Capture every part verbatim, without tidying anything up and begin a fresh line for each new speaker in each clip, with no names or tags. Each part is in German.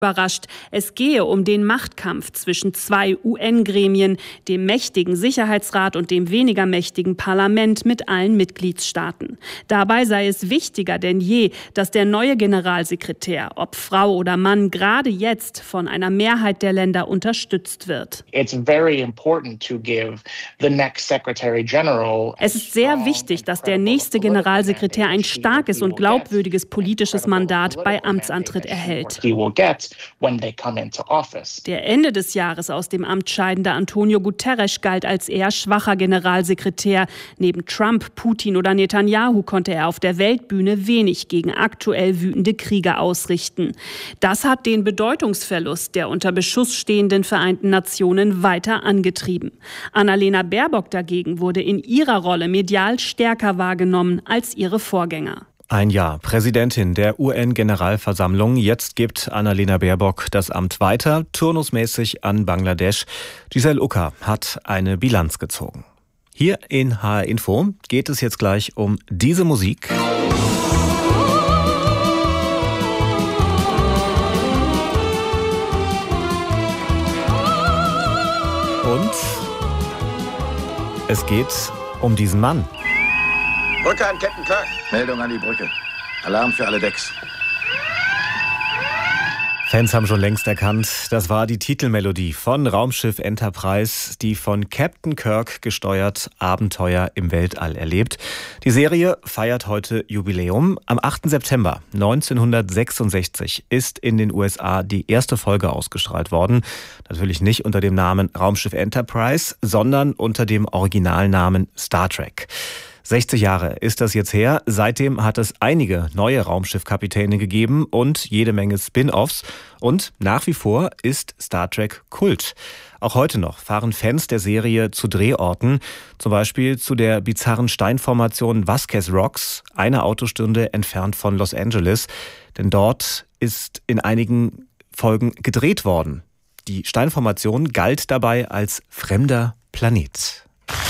überrascht. Es gehe um den Machtkampf zwischen zwei U N-Gremien, dem mächtigen Sicherheitsrat und dem weniger mächtigen Parlament mit allen Mitgliedstaaten. Dabei sei es wichtiger denn je, dass der neue Generalsekretär, ob Frau oder Mann, gerade jetzt von einer Mehrheit der Länder unterstützt wird.
It's very important to give the next Secretary General.
Es ist sehr wichtig, dass der nächste Generalsekretär ein starkes und glaubwürdiges politisches Mandat bei Amtsantritt erhält.
When they come into office.
Der Ende des Jahres aus dem Amt scheidende Antonio Guterres galt als eher schwacher Generalsekretär. Neben Trump, Putin oder Netanyahu konnte er auf der Weltbühne wenig gegen aktuell wütende Kriege ausrichten. Das hat den Bedeutungsverlust der unter Beschuss stehenden Vereinten Nationen weiter angetrieben. Annalena Baerbock dagegen wurde in ihrer Rolle medial stärker wahrgenommen als ihre Vorgänger.
Ein Jahr Präsidentin der U N-Generalversammlung. Jetzt gibt Annalena Baerbock das Amt weiter, turnusmäßig an Bangladesch. Giselle Ucker hat eine Bilanz gezogen. Hier in H R Info geht es jetzt gleich um diese Musik. Und es geht um diesen Mann.
Brücke an Captain Kirk. Meldung an die Brücke. Alarm für alle Decks.
Fans haben schon längst erkannt, das war die Titelmelodie von Raumschiff Enterprise, die von Captain Kirk gesteuert Abenteuer im Weltall erlebt. Die Serie feiert heute Jubiläum. Am achten September neunzehnhundertsechsundsechzig ist in den U S A die erste Folge ausgestrahlt worden. Natürlich nicht unter dem Namen Raumschiff Enterprise, sondern unter dem Originalnamen Star Trek. sechzig Jahre ist das jetzt her. Seitdem hat es einige neue Raumschiffkapitäne gegeben und jede Menge Spin-offs. Und nach wie vor ist Star Trek Kult. Auch heute noch fahren Fans der Serie zu Drehorten, zum Beispiel zu der bizarren Steinformation Vasquez Rocks, eine Autostunde entfernt von Los Angeles. Denn dort ist in einigen Folgen gedreht worden. Die Steinformation galt dabei als fremder Planet.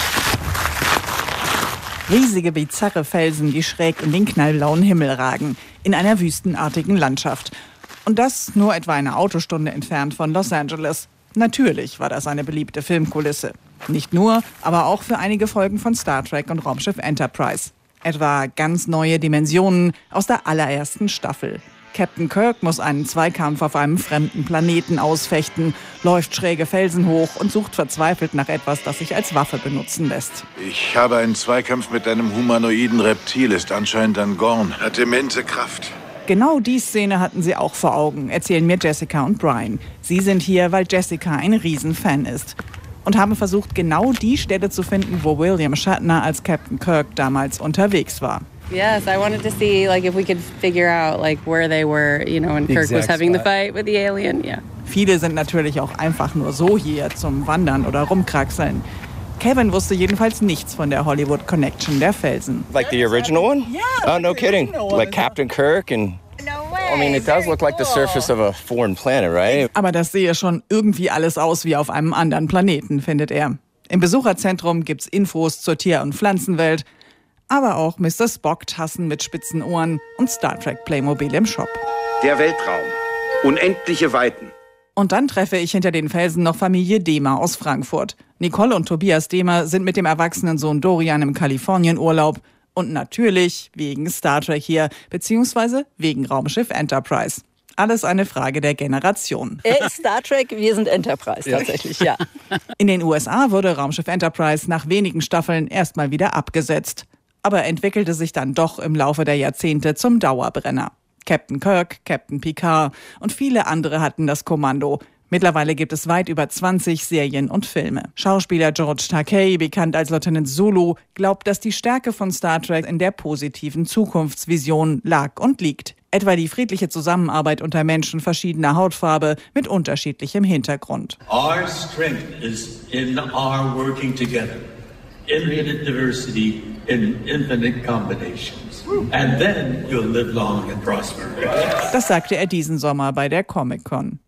Riesige, bizarre Felsen, die schräg in den knallblauen Himmel ragen, in einer wüstenartigen Landschaft. Und das nur etwa eine Autostunde entfernt von Los Angeles. Natürlich war das eine beliebte Filmkulisse. Nicht nur, aber auch für einige Folgen von Star Trek und Raumschiff Enterprise. Etwa ganz neue Dimensionen aus der allerersten Staffel. Captain Kirk muss einen Zweikampf auf einem fremden Planeten ausfechten, läuft schräge Felsen hoch und sucht verzweifelt nach etwas, das sich als Waffe benutzen lässt.
Ich habe einen Zweikampf mit einem humanoiden Reptil, ist anscheinend ein Gorn, hat immense Kraft.
Genau die Szene hatten sie auch vor Augen, erzählen mir Jessica und Brian. Sie sind hier, weil Jessica ein Riesenfan ist. Und haben versucht, genau die Stelle zu finden, wo William Shatner als Captain Kirk damals unterwegs war.
Yes, I wanted to see like if we could figure out like where they were, you know, when Kirk was having the fight with the alien. Yeah.
Viele sind natürlich auch einfach nur so hier zum Wandern oder rumkraxeln. Kevin wusste jedenfalls nichts von der Hollywood Connection der Felsen.
Like the original one?
Yeah.
Oh, no kidding. Like Captain Kirk and I mean, it does look like the surface of a foreign planet, right?
Aber das sehe schon irgendwie alles aus wie auf einem anderen Planeten, findet er. Im Besucherzentrum gibt's Infos zur Tier- und Pflanzenwelt. Aber auch Mister Spock Tassen mit spitzen Ohren und Star Trek Playmobil im Shop.
Der Weltraum. Unendliche Weiten.
Und dann treffe ich hinter den Felsen noch Familie Dehmer aus Frankfurt. Nicole und Tobias Dehmer sind mit dem erwachsenen Sohn Dorian im Kalifornienurlaub. Und natürlich wegen Star Trek hier, beziehungsweise wegen Raumschiff Enterprise. Alles eine Frage der Generation.
Er ist Star Trek, wir sind Enterprise tatsächlich, ja.
In den U S A wurde Raumschiff Enterprise nach wenigen Staffeln erstmal wieder abgesetzt. Aber entwickelte sich dann doch im Laufe der Jahrzehnte zum Dauerbrenner. Captain Kirk, Captain Picard und viele andere hatten das Kommando. Mittlerweile gibt es weit über zwanzig Serien und Filme. Schauspieler George Takei, bekannt als Lieutenant Zulu, glaubt, dass die Stärke von Star Trek in der positiven Zukunftsvision lag und liegt. Etwa die friedliche Zusammenarbeit unter Menschen verschiedener Hautfarbe mit unterschiedlichem Hintergrund.
Our strength is in our working together. Infinite diversity in infinite combinations. And then you'll live long and prosper.
Das sagte er diesen Sommer bei der Comic-Con.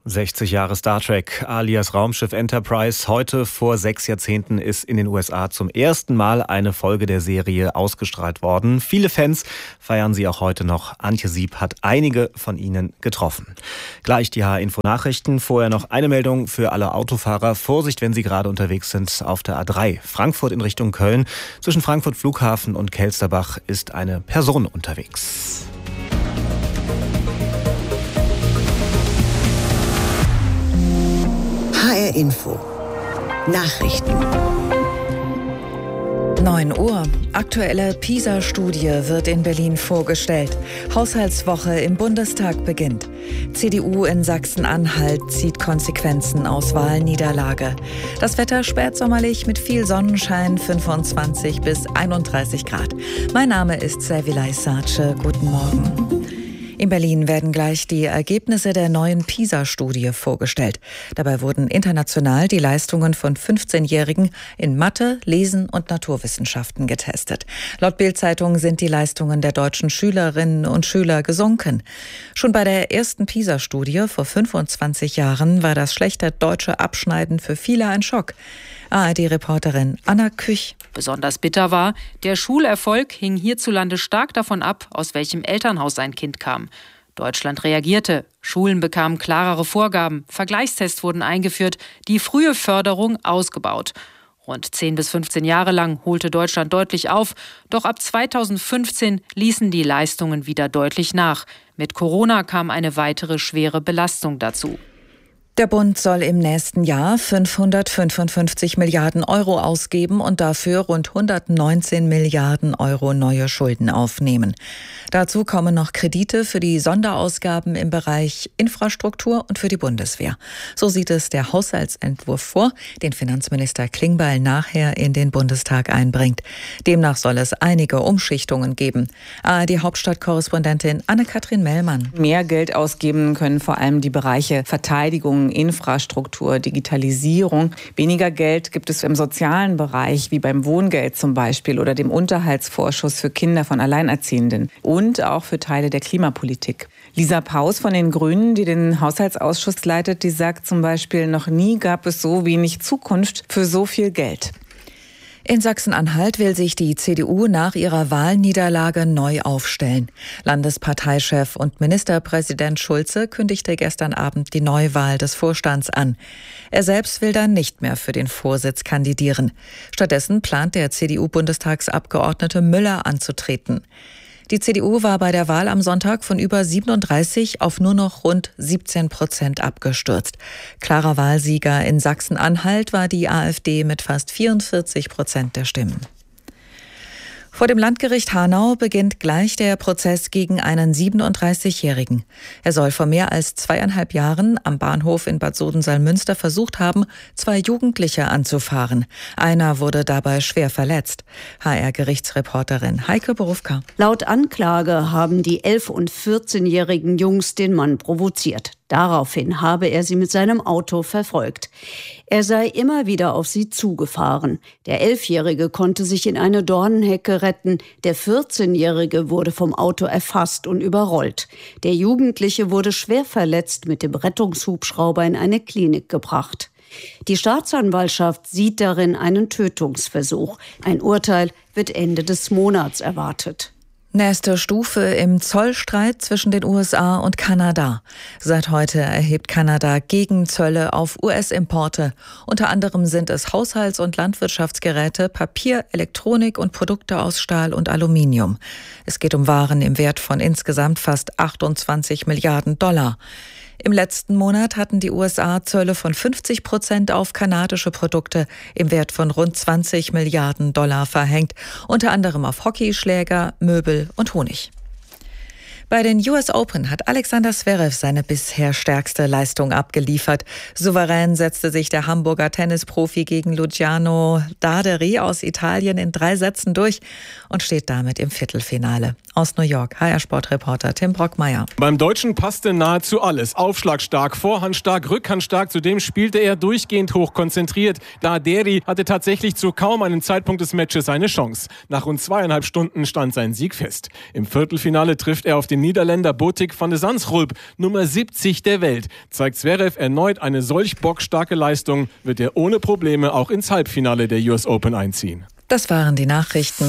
sechzig Jahre Star Trek alias Raumschiff Enterprise. Heute vor sechs Jahrzehnten ist in den U S A zum ersten Mal eine Folge der Serie ausgestrahlt worden. Viele Fans feiern sie auch heute noch. Antje Sieb hat einige von ihnen getroffen. Gleich die H R-Info-Nachrichten. Vorher noch eine Meldung für alle Autofahrer. Vorsicht, wenn Sie gerade unterwegs sind auf der A drei. Frankfurt in Richtung Köln. Zwischen Frankfurt Flughafen und Kelsterbach ist eine Person unterwegs.
H R Info Nachrichten.
neun Uhr. Aktuelle PISA-Studie wird in Berlin vorgestellt. Haushaltswoche im Bundestag beginnt. C D U in Sachsen-Anhalt zieht Konsequenzen aus Wahlniederlage. Das Wetter spätsommerlich mit viel Sonnenschein, fünfundzwanzig bis einunddreißig Grad. Mein Name ist Servilay Sace. Guten Morgen. In Berlin werden gleich die Ergebnisse der neuen PISA-Studie vorgestellt. Dabei wurden international die Leistungen von fünfzehnjährigen in Mathe, Lesen und Naturwissenschaften getestet. Laut Bild-Zeitung sind die Leistungen der deutschen Schülerinnen und Schüler gesunken. Schon bei der ersten PISA-Studie vor fünfundzwanzig Jahren war das schlechte deutsche Abschneiden für viele ein Schock. A R D-Reporterin Anna Küch.
Besonders bitter war, der Schulerfolg hing hierzulande stark davon ab, aus welchem Elternhaus ein Kind kam. Deutschland reagierte. Schulen bekamen klarere Vorgaben. Vergleichstests wurden eingeführt, die frühe Förderung ausgebaut. Rund zehn bis fünfzehn Jahre lang holte Deutschland deutlich auf. Doch ab zweitausendfünfzehn ließen die Leistungen wieder deutlich nach. Mit Corona kam eine weitere schwere Belastung dazu.
Der Bund soll im nächsten Jahr fünfhundertfünfundfünfzig Milliarden Euro ausgeben und dafür rund hundertneunzehn Milliarden Euro neue Schulden aufnehmen. Dazu kommen noch Kredite für die Sonderausgaben im Bereich Infrastruktur und für die Bundeswehr. So sieht es der Haushaltsentwurf vor, den Finanzminister Klingbeil nachher in den Bundestag einbringt. Demnach soll es einige Umschichtungen geben. A R D-Hauptstadtkorrespondentin Anne-Kathrin Mellmann.
Mehr Geld ausgeben können vor allem die Bereiche Verteidigung, Infrastruktur, Digitalisierung. Weniger Geld gibt es im sozialen Bereich, wie beim Wohngeld zum Beispiel oder dem Unterhaltsvorschuss für Kinder von Alleinerziehenden und auch für Teile der Klimapolitik. Lisa Paus von den Grünen, die den Haushaltsausschuss leitet, die sagt zum Beispiel, noch nie gab es so wenig Zukunft für so viel Geld.
In Sachsen-Anhalt will sich die C D U nach ihrer Wahlniederlage neu aufstellen. Landesparteichef und Ministerpräsident Schulze kündigte gestern Abend die Neuwahl des Vorstands an. Er selbst will dann nicht mehr für den Vorsitz kandidieren. Stattdessen plant der C D U-Bundestagsabgeordnete Müller anzutreten. Die C D U war bei der Wahl am Sonntag von über siebenunddreißig auf nur noch rund siebzehn Prozent abgestürzt. Klarer Wahlsieger in Sachsen-Anhalt war die AfD mit fast vierundvierzig Prozent der Stimmen. Vor dem Landgericht Hanau beginnt gleich der Prozess gegen einen siebenunddreißigjährigen. Er soll vor mehr als zweieinhalb Jahren am Bahnhof in Bad Sodensalmünster versucht haben, zwei Jugendliche anzufahren. Einer wurde dabei schwer verletzt. H R-Gerichtsreporterin Heike Borufka.
Laut Anklage haben die elf- und vierzehnjährigen Jungs den Mann provoziert. Daraufhin habe er sie mit seinem Auto verfolgt. Er sei immer wieder auf sie zugefahren. Der Elfjährige konnte sich in eine Dornenhecke retten. Der vierzehnjährige wurde vom Auto erfasst und überrollt. Der Jugendliche wurde schwer verletzt mit dem Rettungshubschrauber in eine Klinik gebracht. Die Staatsanwaltschaft sieht darin einen Tötungsversuch. Ein Urteil wird Ende des Monats erwartet.
Nächste Stufe im Zollstreit zwischen den U S A und Kanada. Seit heute erhebt Kanada Gegenzölle auf U S-Importe. Unter anderem sind es Haushalts- und Landwirtschaftsgeräte, Papier, Elektronik und Produkte aus Stahl und Aluminium. Es geht um Waren im Wert von insgesamt fast achtundzwanzig Milliarden Dollar. Im letzten Monat hatten die U S A Zölle von fünfzig Prozent auf kanadische Produkte im Wert von rund zwanzig Milliarden Dollar verhängt, unter anderem auf Hockeyschläger, Möbel und Honig. Bei den U S Open hat Alexander Zverev seine bisher stärkste Leistung abgeliefert. Souverän setzte sich der Hamburger Tennisprofi gegen Luciano Darderi aus Italien in drei Sätzen durch und steht damit im Viertelfinale. Aus New York, H R-Sportreporter Tim Brockmeier.
Beim Deutschen passte nahezu alles. Aufschlagstark, vorhandstark, rückhandstark. Zudem spielte er durchgehend hochkonzentriert. Daderi hatte tatsächlich zu kaum einem Zeitpunkt des Matches eine Chance. Nach rund zweieinhalb Stunden stand sein Sieg fest. Im Viertelfinale trifft er auf den Niederländer Botik van de Zandschulp, Nummer siebzig der Welt. Zeigt Zverev erneut eine solch bockstarke Leistung, wird er ohne Probleme auch ins Halbfinale der U S Open einziehen.
Das waren die Nachrichten.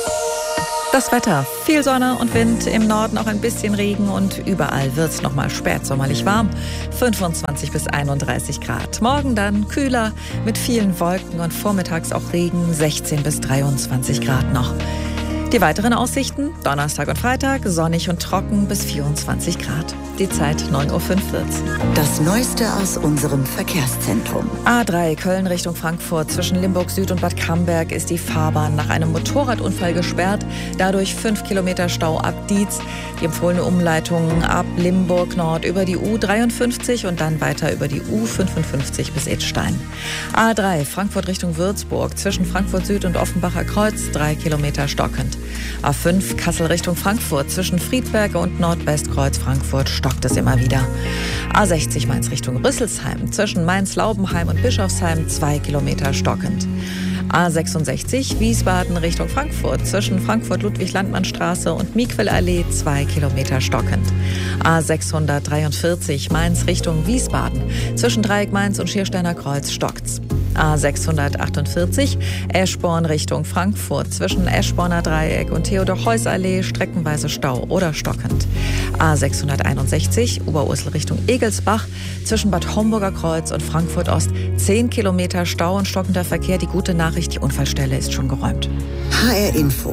Das Wetter, viel Sonne und Wind, im Norden auch ein bisschen Regen und überall wird es nochmal spätsommerlich warm, fünfundzwanzig bis einunddreißig Grad. Morgen dann kühler mit vielen Wolken und vormittags auch Regen, sechzehn bis dreiundzwanzig Grad noch. Die weiteren Aussichten, Donnerstag und Freitag, sonnig und trocken bis vierundzwanzig Grad. Die Zeit neun Uhr fünf wird.
Das Neueste aus unserem Verkehrszentrum.
A drei Köln Richtung Frankfurt. Zwischen Limburg Süd und Bad Camberg ist die Fahrbahn nach einem Motorradunfall gesperrt. Dadurch fünf Kilometer Stau ab Dietz. Die empfohlene Umleitung ab Limburg Nord über die U dreiundfünfzig und dann weiter über die U fünfundfünfzig bis Idstein. A drei Frankfurt Richtung Würzburg. Zwischen Frankfurt Süd und Offenbacher Kreuz drei Kilometer stockend. A fünf Kassel Richtung Frankfurt. Zwischen Friedberge und Nordwestkreuz Frankfurt stockt es immer wieder. A sechzig Mainz Richtung Rüsselsheim. Zwischen Mainz-Laubenheim und Bischofsheim zwei Kilometer stockend. A sechsundsechzig Wiesbaden Richtung Frankfurt. Zwischen Frankfurt-Ludwig-Landmann-Straße und Miquel-Allee zwei Kilometer stockend. A sechshundertdreiundvierzig Mainz Richtung Wiesbaden. Zwischen Dreieck Mainz und Schiersteiner Kreuz stockt's. A sechshundertachtundvierzig Eschborn Richtung Frankfurt. Zwischen Eschborner Dreieck und Theodor-Heuss-Allee streckenweise Stau oder stockend. A sechshunderteinundsechzig Oberursel Richtung Egelsbach. Zwischen Bad Homburger Kreuz und Frankfurt Ost zehn Kilometer Stau und stockender Verkehr. Die gute Nachricht, die Unfallstelle ist schon geräumt.
H R Info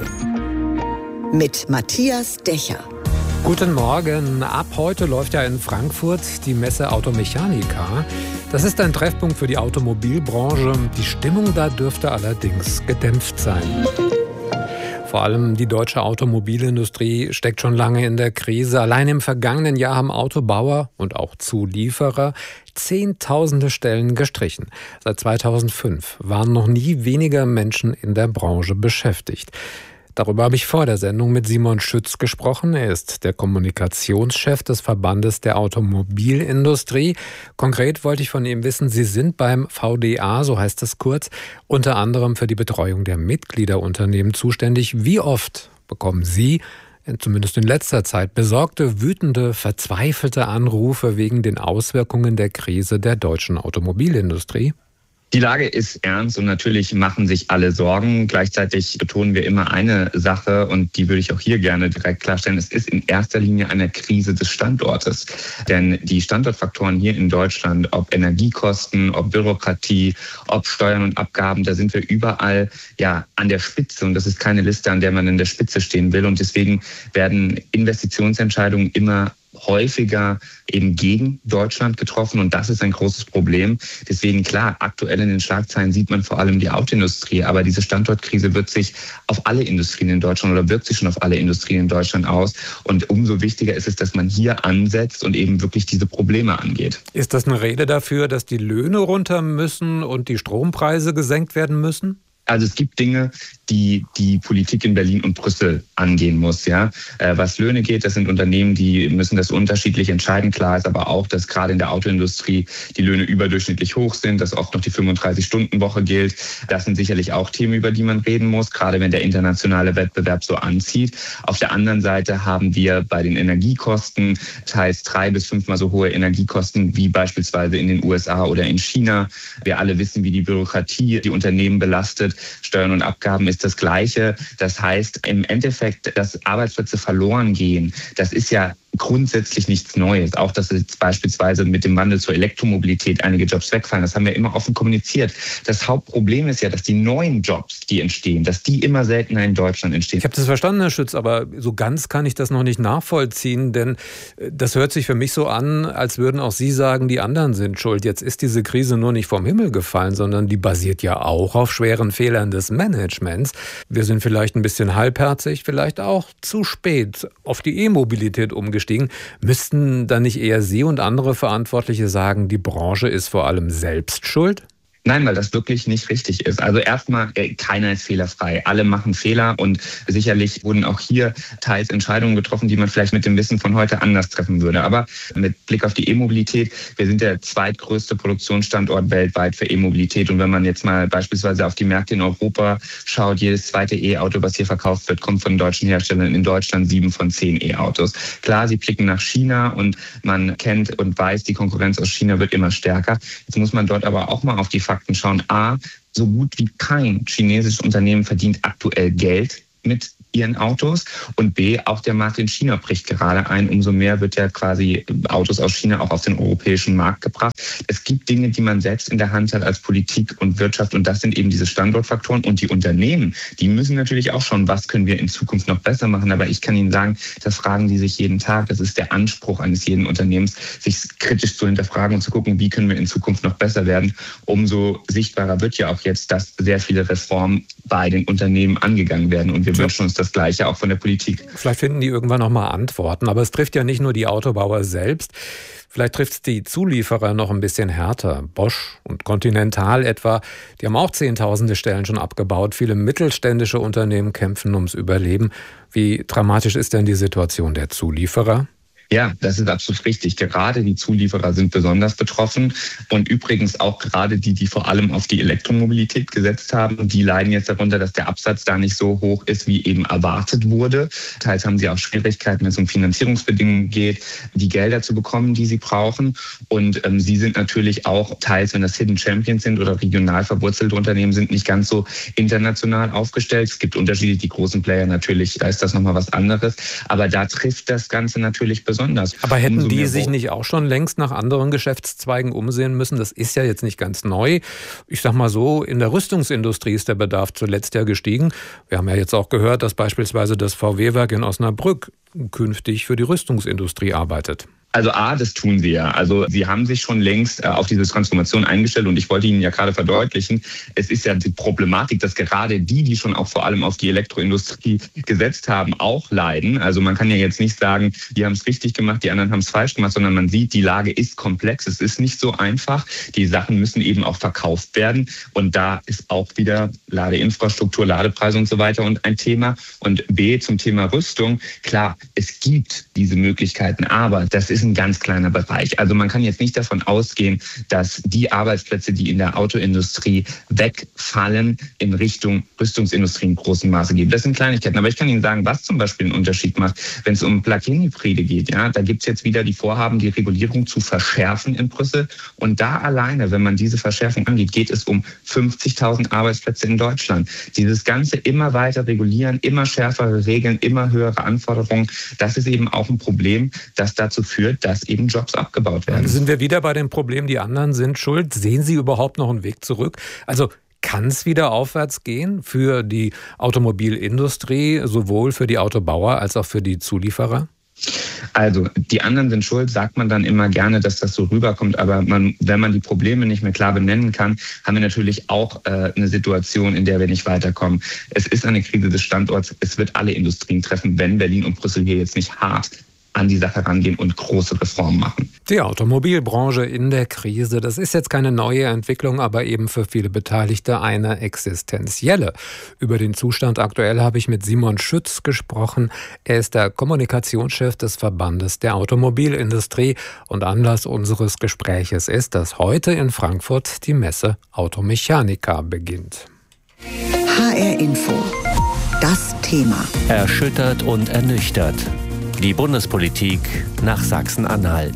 mit Matthias Dächer.
Guten Morgen. Ab heute läuft ja in Frankfurt die Messe Automechanika. Das ist ein Treffpunkt für die Automobilbranche. Die Stimmung da dürfte allerdings gedämpft sein. Vor allem die deutsche Automobilindustrie steckt schon lange in der Krise. Allein im vergangenen Jahr haben Autobauer und auch Zulieferer Zehntausende Stellen gestrichen. Seit zweitausendfünf waren noch nie weniger Menschen in der Branche beschäftigt. Darüber habe ich vor der Sendung mit Simon Schütz gesprochen. Er ist der Kommunikationschef des Verbandes der Automobilindustrie. Konkret wollte ich von ihm wissen, Sie sind beim V D A, so heißt es kurz, unter anderem für die Betreuung der Mitgliederunternehmen zuständig. Wie oft bekommen Sie, zumindest in letzter Zeit, besorgte, wütende, verzweifelte Anrufe wegen den Auswirkungen der Krise der deutschen Automobilindustrie?
Die Lage ist ernst und natürlich machen sich alle Sorgen. Gleichzeitig betonen wir immer eine Sache und die würde ich auch hier gerne direkt klarstellen. Es ist in erster Linie eine Krise des Standortes. Denn die Standortfaktoren hier in Deutschland, ob Energiekosten, ob Bürokratie, ob Steuern und Abgaben, da sind wir überall ja an der Spitze. Und das ist keine Liste, an der man in der Spitze stehen will. Und deswegen werden Investitionsentscheidungen immer häufiger eben gegen Deutschland getroffen und das ist ein großes Problem. Deswegen klar, aktuell in den Schlagzeilen sieht man vor allem die Autoindustrie, aber diese Standortkrise wird sich auf alle Industrien in Deutschland oder wirkt sich schon auf alle Industrien in Deutschland aus und umso wichtiger ist es, dass man hier ansetzt und eben wirklich diese Probleme angeht.
Ist das eine Rede dafür, dass die Löhne runter müssen und die Strompreise gesenkt werden müssen?
Also es gibt Dinge, die die Politik in Berlin und Brüssel angehen muss. Ja, was Löhne geht, das sind Unternehmen, die müssen das unterschiedlich entscheiden. Klar ist aber auch, dass gerade in der Autoindustrie die Löhne überdurchschnittlich hoch sind, dass oft noch die fünfunddreißig-Stunden-Woche gilt. Das sind sicherlich auch Themen, über die man reden muss, gerade wenn der internationale Wettbewerb so anzieht. Auf der anderen Seite haben wir bei den Energiekosten teils drei bis fünfmal so hohe Energiekosten wie beispielsweise in den U S A oder in China. Wir alle wissen, wie die Bürokratie die Unternehmen belastet. Steuern und Abgaben ist das Gleiche. Das heißt im Endeffekt, dass Arbeitsplätze verloren gehen, das ist ja grundsätzlich nichts Neues. Auch, dass jetzt beispielsweise mit dem Wandel zur Elektromobilität einige Jobs wegfallen, das haben wir immer offen kommuniziert. Das Hauptproblem ist ja, dass die neuen Jobs, die entstehen, dass die immer seltener in Deutschland entstehen.
Ich habe das verstanden, Herr Schütz, aber so ganz kann ich das noch nicht nachvollziehen, denn das hört sich für mich so an, als würden auch Sie sagen, die anderen sind schuld. Jetzt ist diese Krise nur nicht vom Himmel gefallen, sondern die basiert ja auch auf schweren Fehlern des Managements. Wir sind vielleicht ein bisschen halbherzig, vielleicht auch zu spät auf die E-Mobilität umgestiegen. Müssten dann nicht eher Sie und andere Verantwortliche sagen, die Branche ist vor allem selbst schuld?
Nein, weil das wirklich nicht richtig ist. Also erstmal, keiner ist fehlerfrei. Alle machen Fehler und sicherlich wurden auch hier teils Entscheidungen getroffen, die man vielleicht mit dem Wissen von heute anders treffen würde. Aber mit Blick auf die E-Mobilität, wir sind der zweitgrößte Produktionsstandort weltweit für E-Mobilität. Und wenn man jetzt mal beispielsweise auf die Märkte in Europa schaut, jedes zweite E-Auto, was hier verkauft wird, kommt von deutschen Herstellern. In Deutschland sieben von zehn E-Autos. Klar, sie blicken nach China und man kennt und weiß, die Konkurrenz aus China wird immer stärker. Jetzt muss man dort aber auch mal auf die Fakten schauen. A, so gut wie kein chinesisches Unternehmen verdient aktuell Geld mit ihren Autos. Und B, auch der Markt in China bricht gerade ein. Umso mehr wird ja quasi Autos aus China auch auf den europäischen Markt gebracht. Es gibt Dinge, die man selbst in der Hand hat als Politik und Wirtschaft. Und das sind eben diese Standortfaktoren. Und die Unternehmen, die müssen natürlich auch schauen, was können wir in Zukunft noch besser machen. Aber ich kann Ihnen sagen, das fragen die sich jeden Tag. Das ist der Anspruch eines jeden Unternehmens, sich kritisch zu hinterfragen und zu gucken, wie können wir in Zukunft noch besser werden. Umso sichtbarer wird ja auch jetzt, dass sehr viele Reformen bei den Unternehmen angegangen werden. Und wir ja. wünschen uns das Gleiche auch von der Politik.
Vielleicht finden die irgendwann noch mal Antworten. Aber es trifft ja nicht nur die Autobauer selbst. Vielleicht trifft es die Zulieferer noch ein bisschen härter. Bosch und Continental etwa, die haben auch Zehntausende Stellen schon abgebaut. Viele mittelständische Unternehmen kämpfen ums Überleben. Wie dramatisch ist denn die Situation der Zulieferer?
Ja, das ist absolut richtig. Gerade die Zulieferer sind besonders betroffen und übrigens auch gerade die, die vor allem auf die Elektromobilität gesetzt haben, die leiden jetzt darunter, dass der Absatz da nicht so hoch ist, wie eben erwartet wurde. Teils haben sie auch Schwierigkeiten, wenn es um Finanzierungsbedingungen geht, die Gelder zu bekommen, die sie brauchen. Und ähm, sie sind natürlich auch teils, wenn das Hidden Champions sind oder regional verwurzelte Unternehmen sind, nicht ganz so international aufgestellt. Es gibt Unterschiede, die großen Player natürlich, da ist das nochmal was anderes. Aber da trifft das Ganze natürlich besonders.
Aber hätten die sich nicht auch schon längst nach anderen Geschäftszweigen umsehen müssen? Das ist ja jetzt nicht ganz neu. Ich sag mal so, in der Rüstungsindustrie ist der Bedarf zuletzt ja gestiegen. Wir haben ja jetzt auch gehört, dass beispielsweise das V W-Werk in Osnabrück künftig für die Rüstungsindustrie arbeitet.
Also A, das tun sie ja. Also sie haben sich schon längst äh, auf diese Transformation eingestellt und ich wollte Ihnen ja gerade verdeutlichen, es ist ja die Problematik, dass gerade die, die schon auch vor allem auf die Elektroindustrie gesetzt haben, auch leiden. Also man kann ja jetzt nicht sagen, die haben es richtig gemacht, die anderen haben es falsch gemacht, sondern man sieht, die Lage ist komplex, es ist nicht so einfach. Die Sachen müssen eben auch verkauft werden und da ist auch wieder Ladeinfrastruktur, Ladepreise und so weiter und ein Thema. Und B, zum Thema Rüstung, klar, es gibt diese Möglichkeiten, aber das ist ein ganz kleiner Bereich. Also man kann jetzt nicht davon ausgehen, dass die Arbeitsplätze, die in der Autoindustrie wegfallen, in Richtung Rüstungsindustrie in großem Maße geben. Das sind Kleinigkeiten. Aber ich kann Ihnen sagen, was zum Beispiel einen Unterschied macht, wenn es um Plug-in-Hybride geht. Ja, da gibt es jetzt wieder die Vorhaben, die Regulierung zu verschärfen in Brüssel. Und da alleine, wenn man diese Verschärfung angeht, geht es um fünfzigtausend Arbeitsplätze in Deutschland. Dieses Ganze immer weiter regulieren, immer schärfere Regeln, immer höhere Anforderungen, das ist eben auch ein Problem, das dazu führt, dass eben Jobs abgebaut werden.
Dann sind wir wieder bei dem Problem, die anderen sind schuld. Sehen Sie überhaupt noch einen Weg zurück? Also kann es wieder aufwärts gehen für die Automobilindustrie, sowohl für die Autobauer als auch für die Zulieferer?
Also die anderen sind schuld, sagt man dann immer gerne, dass das so rüberkommt. Aber man, wenn man die Probleme nicht mehr klar benennen kann, haben wir natürlich auch äh, eine Situation, in der wir nicht weiterkommen. Es ist eine Krise des Standorts. Es wird alle Industrien treffen, wenn Berlin und Brüssel hier jetzt nicht hart an die Sache rangehen und große Reformen machen.
Die Automobilbranche in der Krise, das ist jetzt keine neue Entwicklung, aber eben für viele Beteiligte eine existenzielle. Über den Zustand aktuell habe ich mit Simon Schütz gesprochen. Er ist der Kommunikationschef des Verbandes der Automobilindustrie und Anlass unseres Gespräches ist, dass heute in Frankfurt die Messe Automechanika beginnt.
H R Info. Das Thema.
Erschüttert und ernüchtert. Die Bundespolitik nach Sachsen-Anhalt.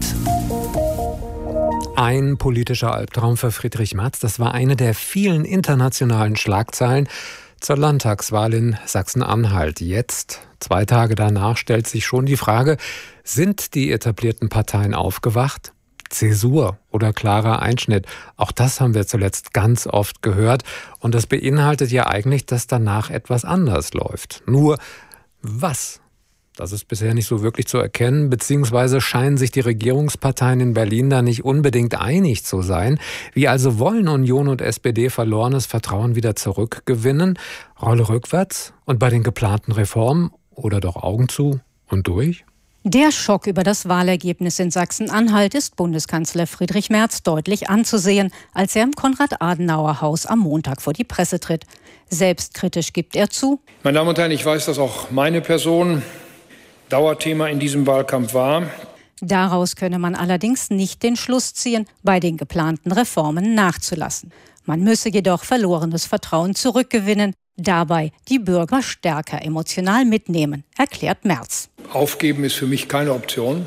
Ein politischer Albtraum für Friedrich Merz. Das war eine der vielen internationalen Schlagzeilen zur Landtagswahl in Sachsen-Anhalt. Jetzt, zwei Tage danach, stellt sich schon die Frage, sind die etablierten Parteien aufgewacht? Zäsur oder klarer Einschnitt. Auch das haben wir zuletzt ganz oft gehört. Und das beinhaltet ja eigentlich, dass danach etwas anders läuft. Nur was? Das ist bisher nicht so wirklich zu erkennen, beziehungsweise scheinen sich die Regierungsparteien in Berlin da nicht unbedingt einig zu sein. Wie also wollen Union und S P D verlorenes Vertrauen wieder zurückgewinnen? Rolle rückwärts und bei den geplanten Reformen oder doch Augen zu und durch?
Der Schock über das Wahlergebnis in Sachsen-Anhalt ist Bundeskanzler Friedrich Merz deutlich anzusehen, als er im Konrad-Adenauer-Haus am Montag vor die Presse tritt. Selbstkritisch gibt er zu:
Meine Damen und Herren, ich weiß, dass auch meine Person Dauerthema in diesem Wahlkampf war.
Daraus könne man allerdings nicht den Schluss ziehen, bei den geplanten Reformen nachzulassen. Man müsse jedoch verlorenes Vertrauen zurückgewinnen, dabei die Bürger stärker emotional mitnehmen, erklärt Merz.
Aufgeben ist für mich keine Option.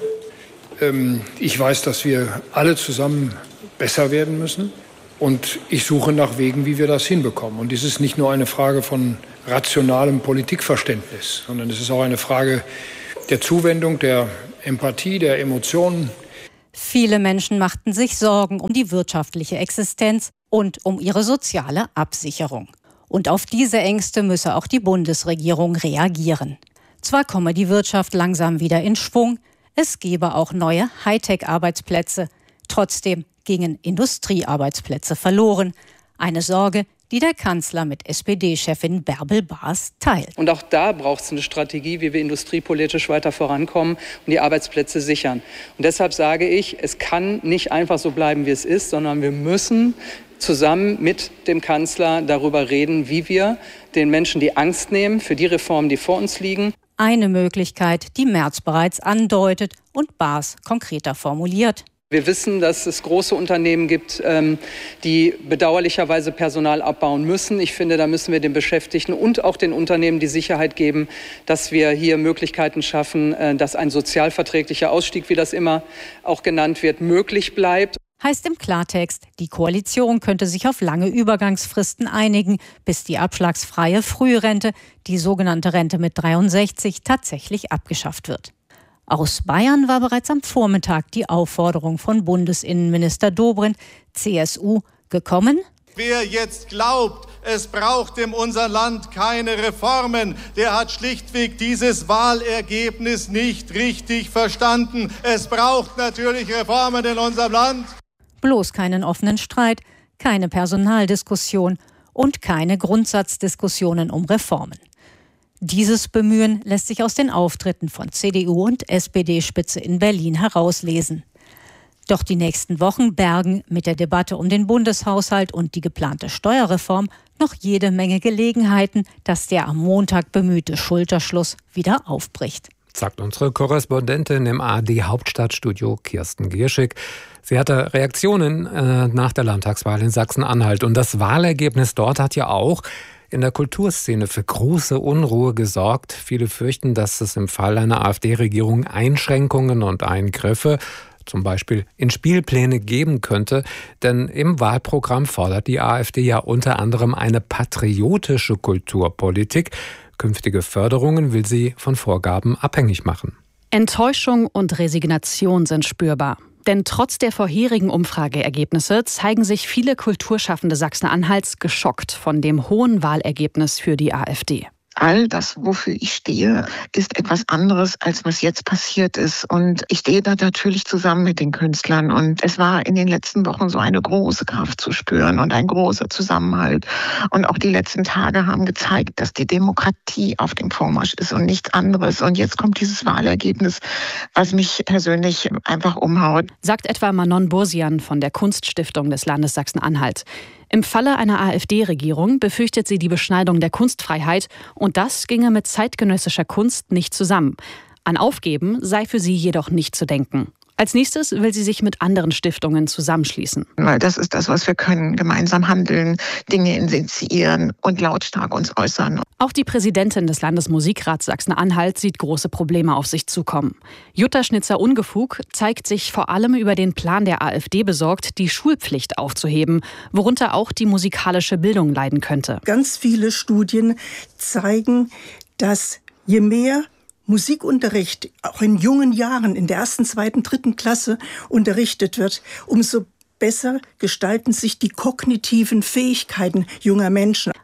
Ich weiß, dass wir alle zusammen besser werden müssen. Und ich suche nach Wegen, wie wir das hinbekommen. Und dies ist nicht nur eine Frage von rationalem Politikverständnis, sondern es ist auch eine Frage der Zuwendung, der Empathie, der Emotionen.
Viele Menschen machten sich Sorgen um die wirtschaftliche Existenz und um ihre soziale Absicherung. Und auf diese Ängste müsse auch die Bundesregierung reagieren. Zwar komme die Wirtschaft langsam wieder in Schwung, es gebe auch neue Hightech-Arbeitsplätze. Trotzdem gingen Industriearbeitsplätze verloren. Eine Sorge, die der Kanzler mit S P D-Chefin Bärbel Baas teilt.
Und auch da braucht es eine Strategie, wie wir industriepolitisch weiter vorankommen und die Arbeitsplätze sichern. Und deshalb sage ich, es kann nicht einfach so bleiben, wie es ist, sondern wir müssen zusammen mit dem Kanzler darüber reden, wie wir den Menschen die Angst nehmen für die Reformen, die vor uns liegen.
Eine Möglichkeit, die Merz bereits andeutet und Baas konkreter formuliert.
Wir wissen, dass es große Unternehmen gibt, die bedauerlicherweise Personal abbauen müssen. Ich finde, da müssen wir den Beschäftigten und auch den Unternehmen die Sicherheit geben, dass wir hier Möglichkeiten schaffen, dass ein sozialverträglicher Ausstieg, wie das immer auch genannt wird, möglich bleibt.
Heißt im Klartext, die Koalition könnte sich auf lange Übergangsfristen einigen, bis die abschlagsfreie Frührente, die sogenannte Rente mit dreiundsechzig, tatsächlich abgeschafft wird. Aus Bayern war bereits am Vormittag die Aufforderung von Bundesinnenminister Dobrindt, C S U, gekommen.
Wer jetzt glaubt, es braucht in unserem Land keine Reformen, der hat schlichtweg dieses Wahlergebnis nicht richtig verstanden. Es braucht natürlich Reformen in unserem Land.
Bloß keinen offenen Streit, keine Personaldiskussion und keine Grundsatzdiskussionen um Reformen. Dieses Bemühen lässt sich aus den Auftritten von C D U und S P D-Spitze in Berlin herauslesen. Doch die nächsten Wochen bergen mit der Debatte um den Bundeshaushalt und die geplante Steuerreform noch jede Menge Gelegenheiten, dass der am Montag bemühte Schulterschluss wieder aufbricht.
Sagt unsere Korrespondentin im A R D-Hauptstadtstudio Kirsten Gierschig. Sie hatte Reaktionen äh, nach der Landtagswahl in Sachsen-Anhalt. Und das Wahlergebnis dort hat ja auch in der Kulturszene für große Unruhe gesorgt. Viele fürchten, dass es im Fall einer AfD-Regierung Einschränkungen und Eingriffe, zum Beispiel in Spielpläne, geben könnte. Denn im Wahlprogramm fordert die AfD ja unter anderem eine patriotische Kulturpolitik. Künftige Förderungen will sie von Vorgaben abhängig machen.
Enttäuschung und Resignation sind spürbar. Denn trotz der vorherigen Umfrageergebnisse zeigen sich viele Kulturschaffende Sachsen-Anhalts geschockt von dem hohen Wahlergebnis für die AfD.
All das, wofür ich stehe, ist etwas anderes, als was jetzt passiert ist. Und ich stehe da natürlich zusammen mit den Künstlern. Und es war in den letzten Wochen so eine große Kraft zu spüren und ein großer Zusammenhalt. Und auch die letzten Tage haben gezeigt, dass die Demokratie auf dem Vormarsch ist und nichts anderes. Und jetzt kommt dieses Wahlergebnis, was mich persönlich einfach umhaut.
Sagt etwa Manon Bursian von der Kunststiftung des Landes Sachsen-Anhalt. Im Falle einer AfD-Regierung befürchtet sie die Beschneidung der Kunstfreiheit und das ginge mit zeitgenössischer Kunst nicht zusammen. An Aufgeben sei für sie jedoch nicht zu denken. Als nächstes will sie sich mit anderen Stiftungen zusammenschließen.
Weil das ist das, was wir können. Gemeinsam handeln, Dinge initiieren und lautstark uns äußern.
Auch die Präsidentin des Landesmusikrats Sachsen-Anhalt sieht große Probleme auf sich zukommen. Jutta Schnitzer-Ungefuг zeigt sich vor allem über den Plan der AfD besorgt, die Schulpflicht aufzuheben, worunter auch die musikalische Bildung leiden könnte.
Ganz viele Studien zeigen, dass je mehr Musikunterricht auch in jungen Jahren, in der ersten, zweiten, dritten Klasse unterrichtet wird, umso besser gestalten sich die kognitiven Fähigkeiten junger Menschen.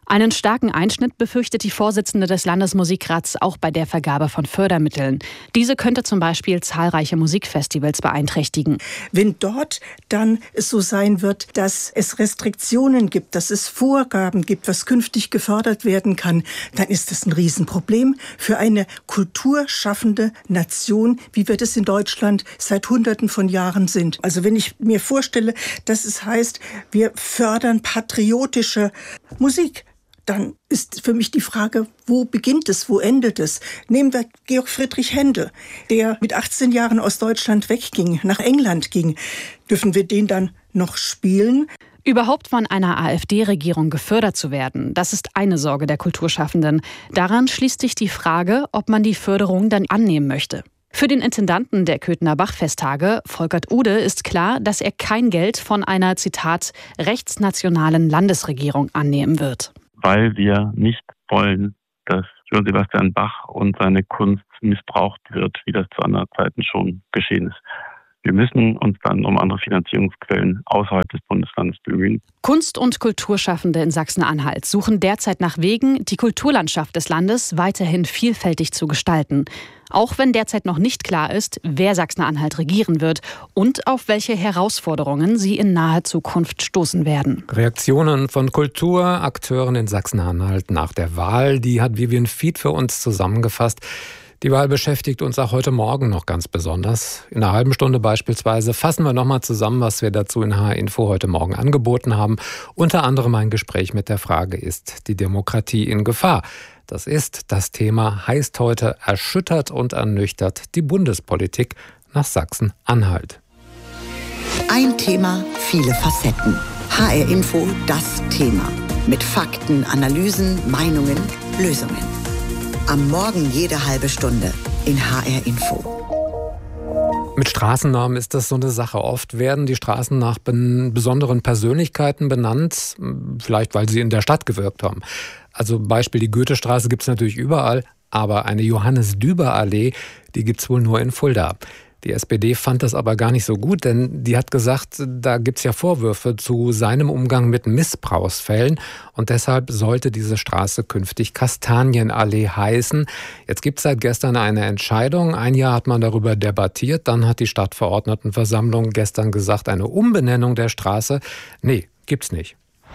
Einen starken Einschnitt befürchtet die Vorsitzende des Landesmusikrats auch bei der Vergabe von Fördermitteln. Diese könnte zum Beispiel zahlreiche Musikfestivals beeinträchtigen.
Wenn dort dann es so sein wird, dass es Restriktionen gibt, dass es Vorgaben gibt, was künftig gefördert werden kann, dann ist das ein Riesenproblem für eine kulturschaffende Nation, wie wir das in Deutschland seit Hunderten von Jahren sind. Also wenn ich mir vorstelle, dass es heißt, wir fördern patriotische Musik, dann ist für mich die Frage, wo beginnt es, wo endet es? Nehmen wir Georg Friedrich Händel, der mit achtzehn Jahren aus Deutschland wegging, nach England ging. Dürfen wir den dann noch spielen?
Überhaupt von einer AfD-Regierung gefördert zu werden, das ist eine Sorge der Kulturschaffenden. Daran schließt sich die Frage, ob man die Förderung dann annehmen möchte. Für den Intendanten der Köthener Bachfesttage, Volkert Ude, ist klar, dass er kein Geld von einer, Zitat, rechtsnationalen Landesregierung annehmen wird.
Weil wir nicht wollen, dass Johann Sebastian Bach und seine Kunst missbraucht wird, wie das zu anderen Zeiten schon geschehen ist. Wir müssen uns dann um andere Finanzierungsquellen außerhalb des Bundeslandes bemühen.
Kunst- und Kulturschaffende in Sachsen-Anhalt suchen derzeit nach Wegen, die Kulturlandschaft des Landes weiterhin vielfältig zu gestalten. Auch wenn derzeit noch nicht klar ist, wer Sachsen-Anhalt regieren wird und auf welche Herausforderungen sie in naher Zukunft stoßen werden.
Reaktionen von Kulturakteuren in Sachsen-Anhalt nach der Wahl, die hat Vivian Fied für uns zusammengefasst. Die Wahl beschäftigt uns auch heute Morgen noch ganz besonders. In einer halben Stunde beispielsweise fassen wir nochmal zusammen, was wir dazu in H R Info heute Morgen angeboten haben. Unter anderem ein Gespräch mit der Frage, ist die Demokratie in Gefahr? Das ist das Thema, heißt heute, erschüttert und ernüchtert die Bundespolitik nach Sachsen-Anhalt.
Ein Thema, viele Facetten. H R Info, das Thema. Mit Fakten, Analysen, Meinungen, Lösungen. Am Morgen jede halbe Stunde in H R Info.
Mit Straßennamen ist das so eine Sache. Oft werden die Straßen nach ben- besonderen Persönlichkeiten benannt, vielleicht weil sie in der Stadt gewirkt haben. Also Beispiel die Goethestraße gibt es natürlich überall, aber eine Johannes-Düber-Allee, die gibt es wohl nur in Fulda. Die S P D fand das aber gar nicht so gut, denn die hat gesagt, da gibt's ja Vorwürfe zu seinem Umgang mit Missbrauchsfällen und deshalb sollte diese Straße künftig Kastanienallee heißen. Jetzt gibt's seit gestern eine Entscheidung. Ein Jahr hat man darüber debattiert, dann hat die Stadtverordnetenversammlung gestern gesagt, eine Umbenennung der Straße, nee, gibt's nicht.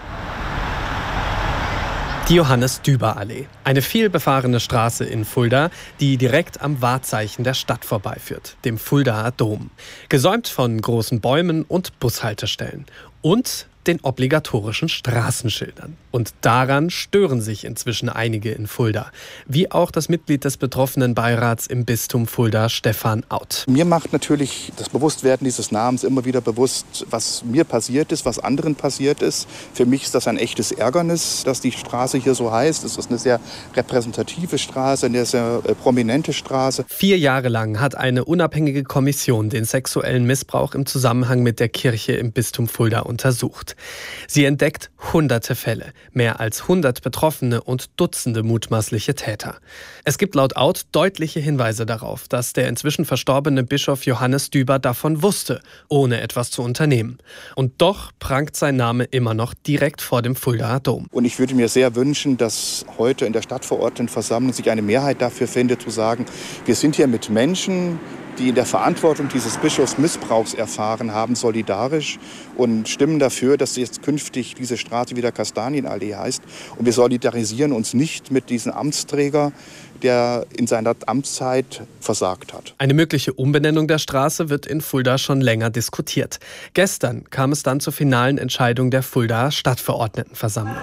Die Johannes-Düber-Allee, eine vielbefahrene Straße in Fulda, die direkt am Wahrzeichen der Stadt vorbeiführt, dem Fuldaer Dom. Gesäumt von großen Bäumen und Bushaltestellen und den obligatorischen Straßenschildern. Und daran stören sich inzwischen einige in Fulda, wie auch das Mitglied des betroffenen Beirats im Bistum Fulda, Stefan Out.
Mir macht natürlich das Bewusstwerden dieses Namens immer wieder bewusst, was mir passiert ist, was anderen passiert ist. Für mich ist das ein echtes Ärgernis, dass die Straße hier so heißt. Es ist eine sehr repräsentative Straße, eine sehr äh, prominente Straße.
Vier Jahre lang hat eine unabhängige Kommission den sexuellen Missbrauch im Zusammenhang mit der Kirche im Bistum Fulda untersucht. Sie entdeckt hunderte Fälle, mehr als hundert Betroffene und Dutzende mutmaßliche Täter. Es gibt laut Out deutliche Hinweise darauf, dass der inzwischen verstorbene Bischof Johannes Düber davon wusste, ohne etwas zu unternehmen. Und doch prangt sein Name immer noch direkt vor dem Fuldaer Dom.
Und ich würde mir sehr wünschen, dass heute in der Stadtverordnetenversammlung sich eine Mehrheit dafür findet, zu sagen, wir sind hier mit Menschen, die in der Verantwortung dieses Bischofs Missbrauchs erfahren haben, solidarisch und stimmen dafür, dass jetzt künftig diese Straße wieder Kastanienallee heißt. Und wir solidarisieren uns nicht mit diesem Amtsträger, der in seiner Amtszeit versagt hat.
Eine mögliche Umbenennung der Straße wird in Fulda schon länger diskutiert. Gestern kam es dann zur finalen Entscheidung der Fuldaer Stadtverordnetenversammlung.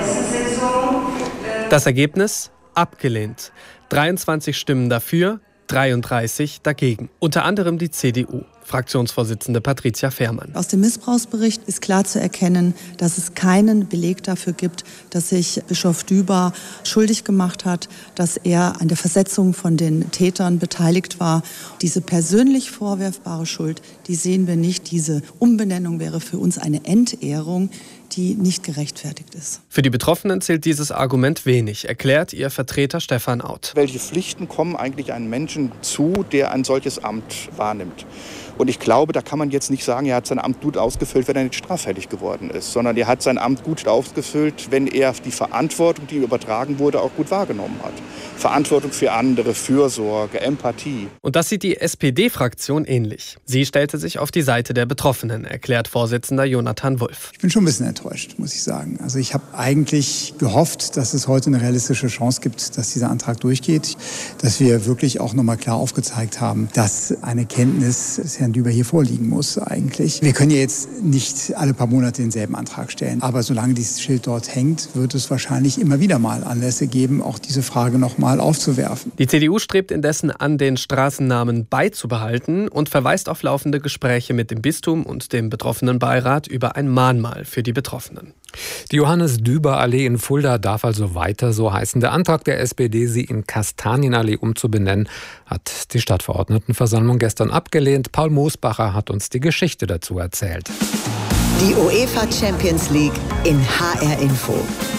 Das Ergebnis? Abgelehnt. dreiundzwanzig Stimmen dafür, dreiunddreißig dagegen. Unter anderem die C D U. Fraktionsvorsitzende Patricia Fehrmann.
Aus dem Missbrauchsbericht ist klar zu erkennen, dass es keinen Beleg dafür gibt, dass sich Bischof Düber schuldig gemacht hat, dass er an der Versetzung von den Tätern beteiligt war. Diese persönlich vorwerfbare Schuld, die sehen wir nicht. Diese Umbenennung wäre für uns eine Entehrung, die nicht gerechtfertigt ist.
Für die Betroffenen zählt dieses Argument wenig, erklärt ihr Vertreter Stefan Out.
Welche Pflichten kommen eigentlich einem Menschen zu, der ein solches Amt wahrnimmt? Und ich glaube, da kann man jetzt nicht sagen, er hat sein Amt gut ausgefüllt, wenn er nicht straffällig geworden ist, sondern er hat sein Amt gut ausgefüllt, wenn er die Verantwortung, die ihm übertragen wurde, auch gut wahrgenommen hat. Verantwortung für andere, Fürsorge, Empathie.
Und das sieht die S P D-Fraktion ähnlich. Sie stellte sich auf die Seite der Betroffenen, erklärt Vorsitzender Jonathan Wulff.
Ich bin schon ein bisschen enttäuscht, muss ich sagen. Also ich habe eigentlich gehofft, dass es heute eine realistische Chance gibt, dass dieser Antrag durchgeht, dass wir wirklich auch nochmal klar aufgezeigt haben, dass eine Kenntnis des Herrn Düber hier vorliegen muss eigentlich. Wir können ja jetzt nicht alle paar Monate denselben Antrag stellen, aber solange dieses Schild dort hängt, wird es wahrscheinlich immer wieder mal Anlässe geben, auch diese Frage nochmal aufzuwerfen.
Die C D U strebt indessen an, den Straßennamen beizubehalten und verweist auf laufende Gespräche mit dem Bistum und dem betroffenen Beirat über ein Mahnmal für die Betroffenen.
Die Johannes-Düber-Allee in Fulda darf also weiter so heißen. Der Antrag der S P D, sie in Kastanienallee umzubenennen, hat die Stadtverordnetenversammlung gestern abgelehnt. Paul Moosbacher hat uns die Geschichte dazu erzählt.
Die UEFA Champions League in H R Info.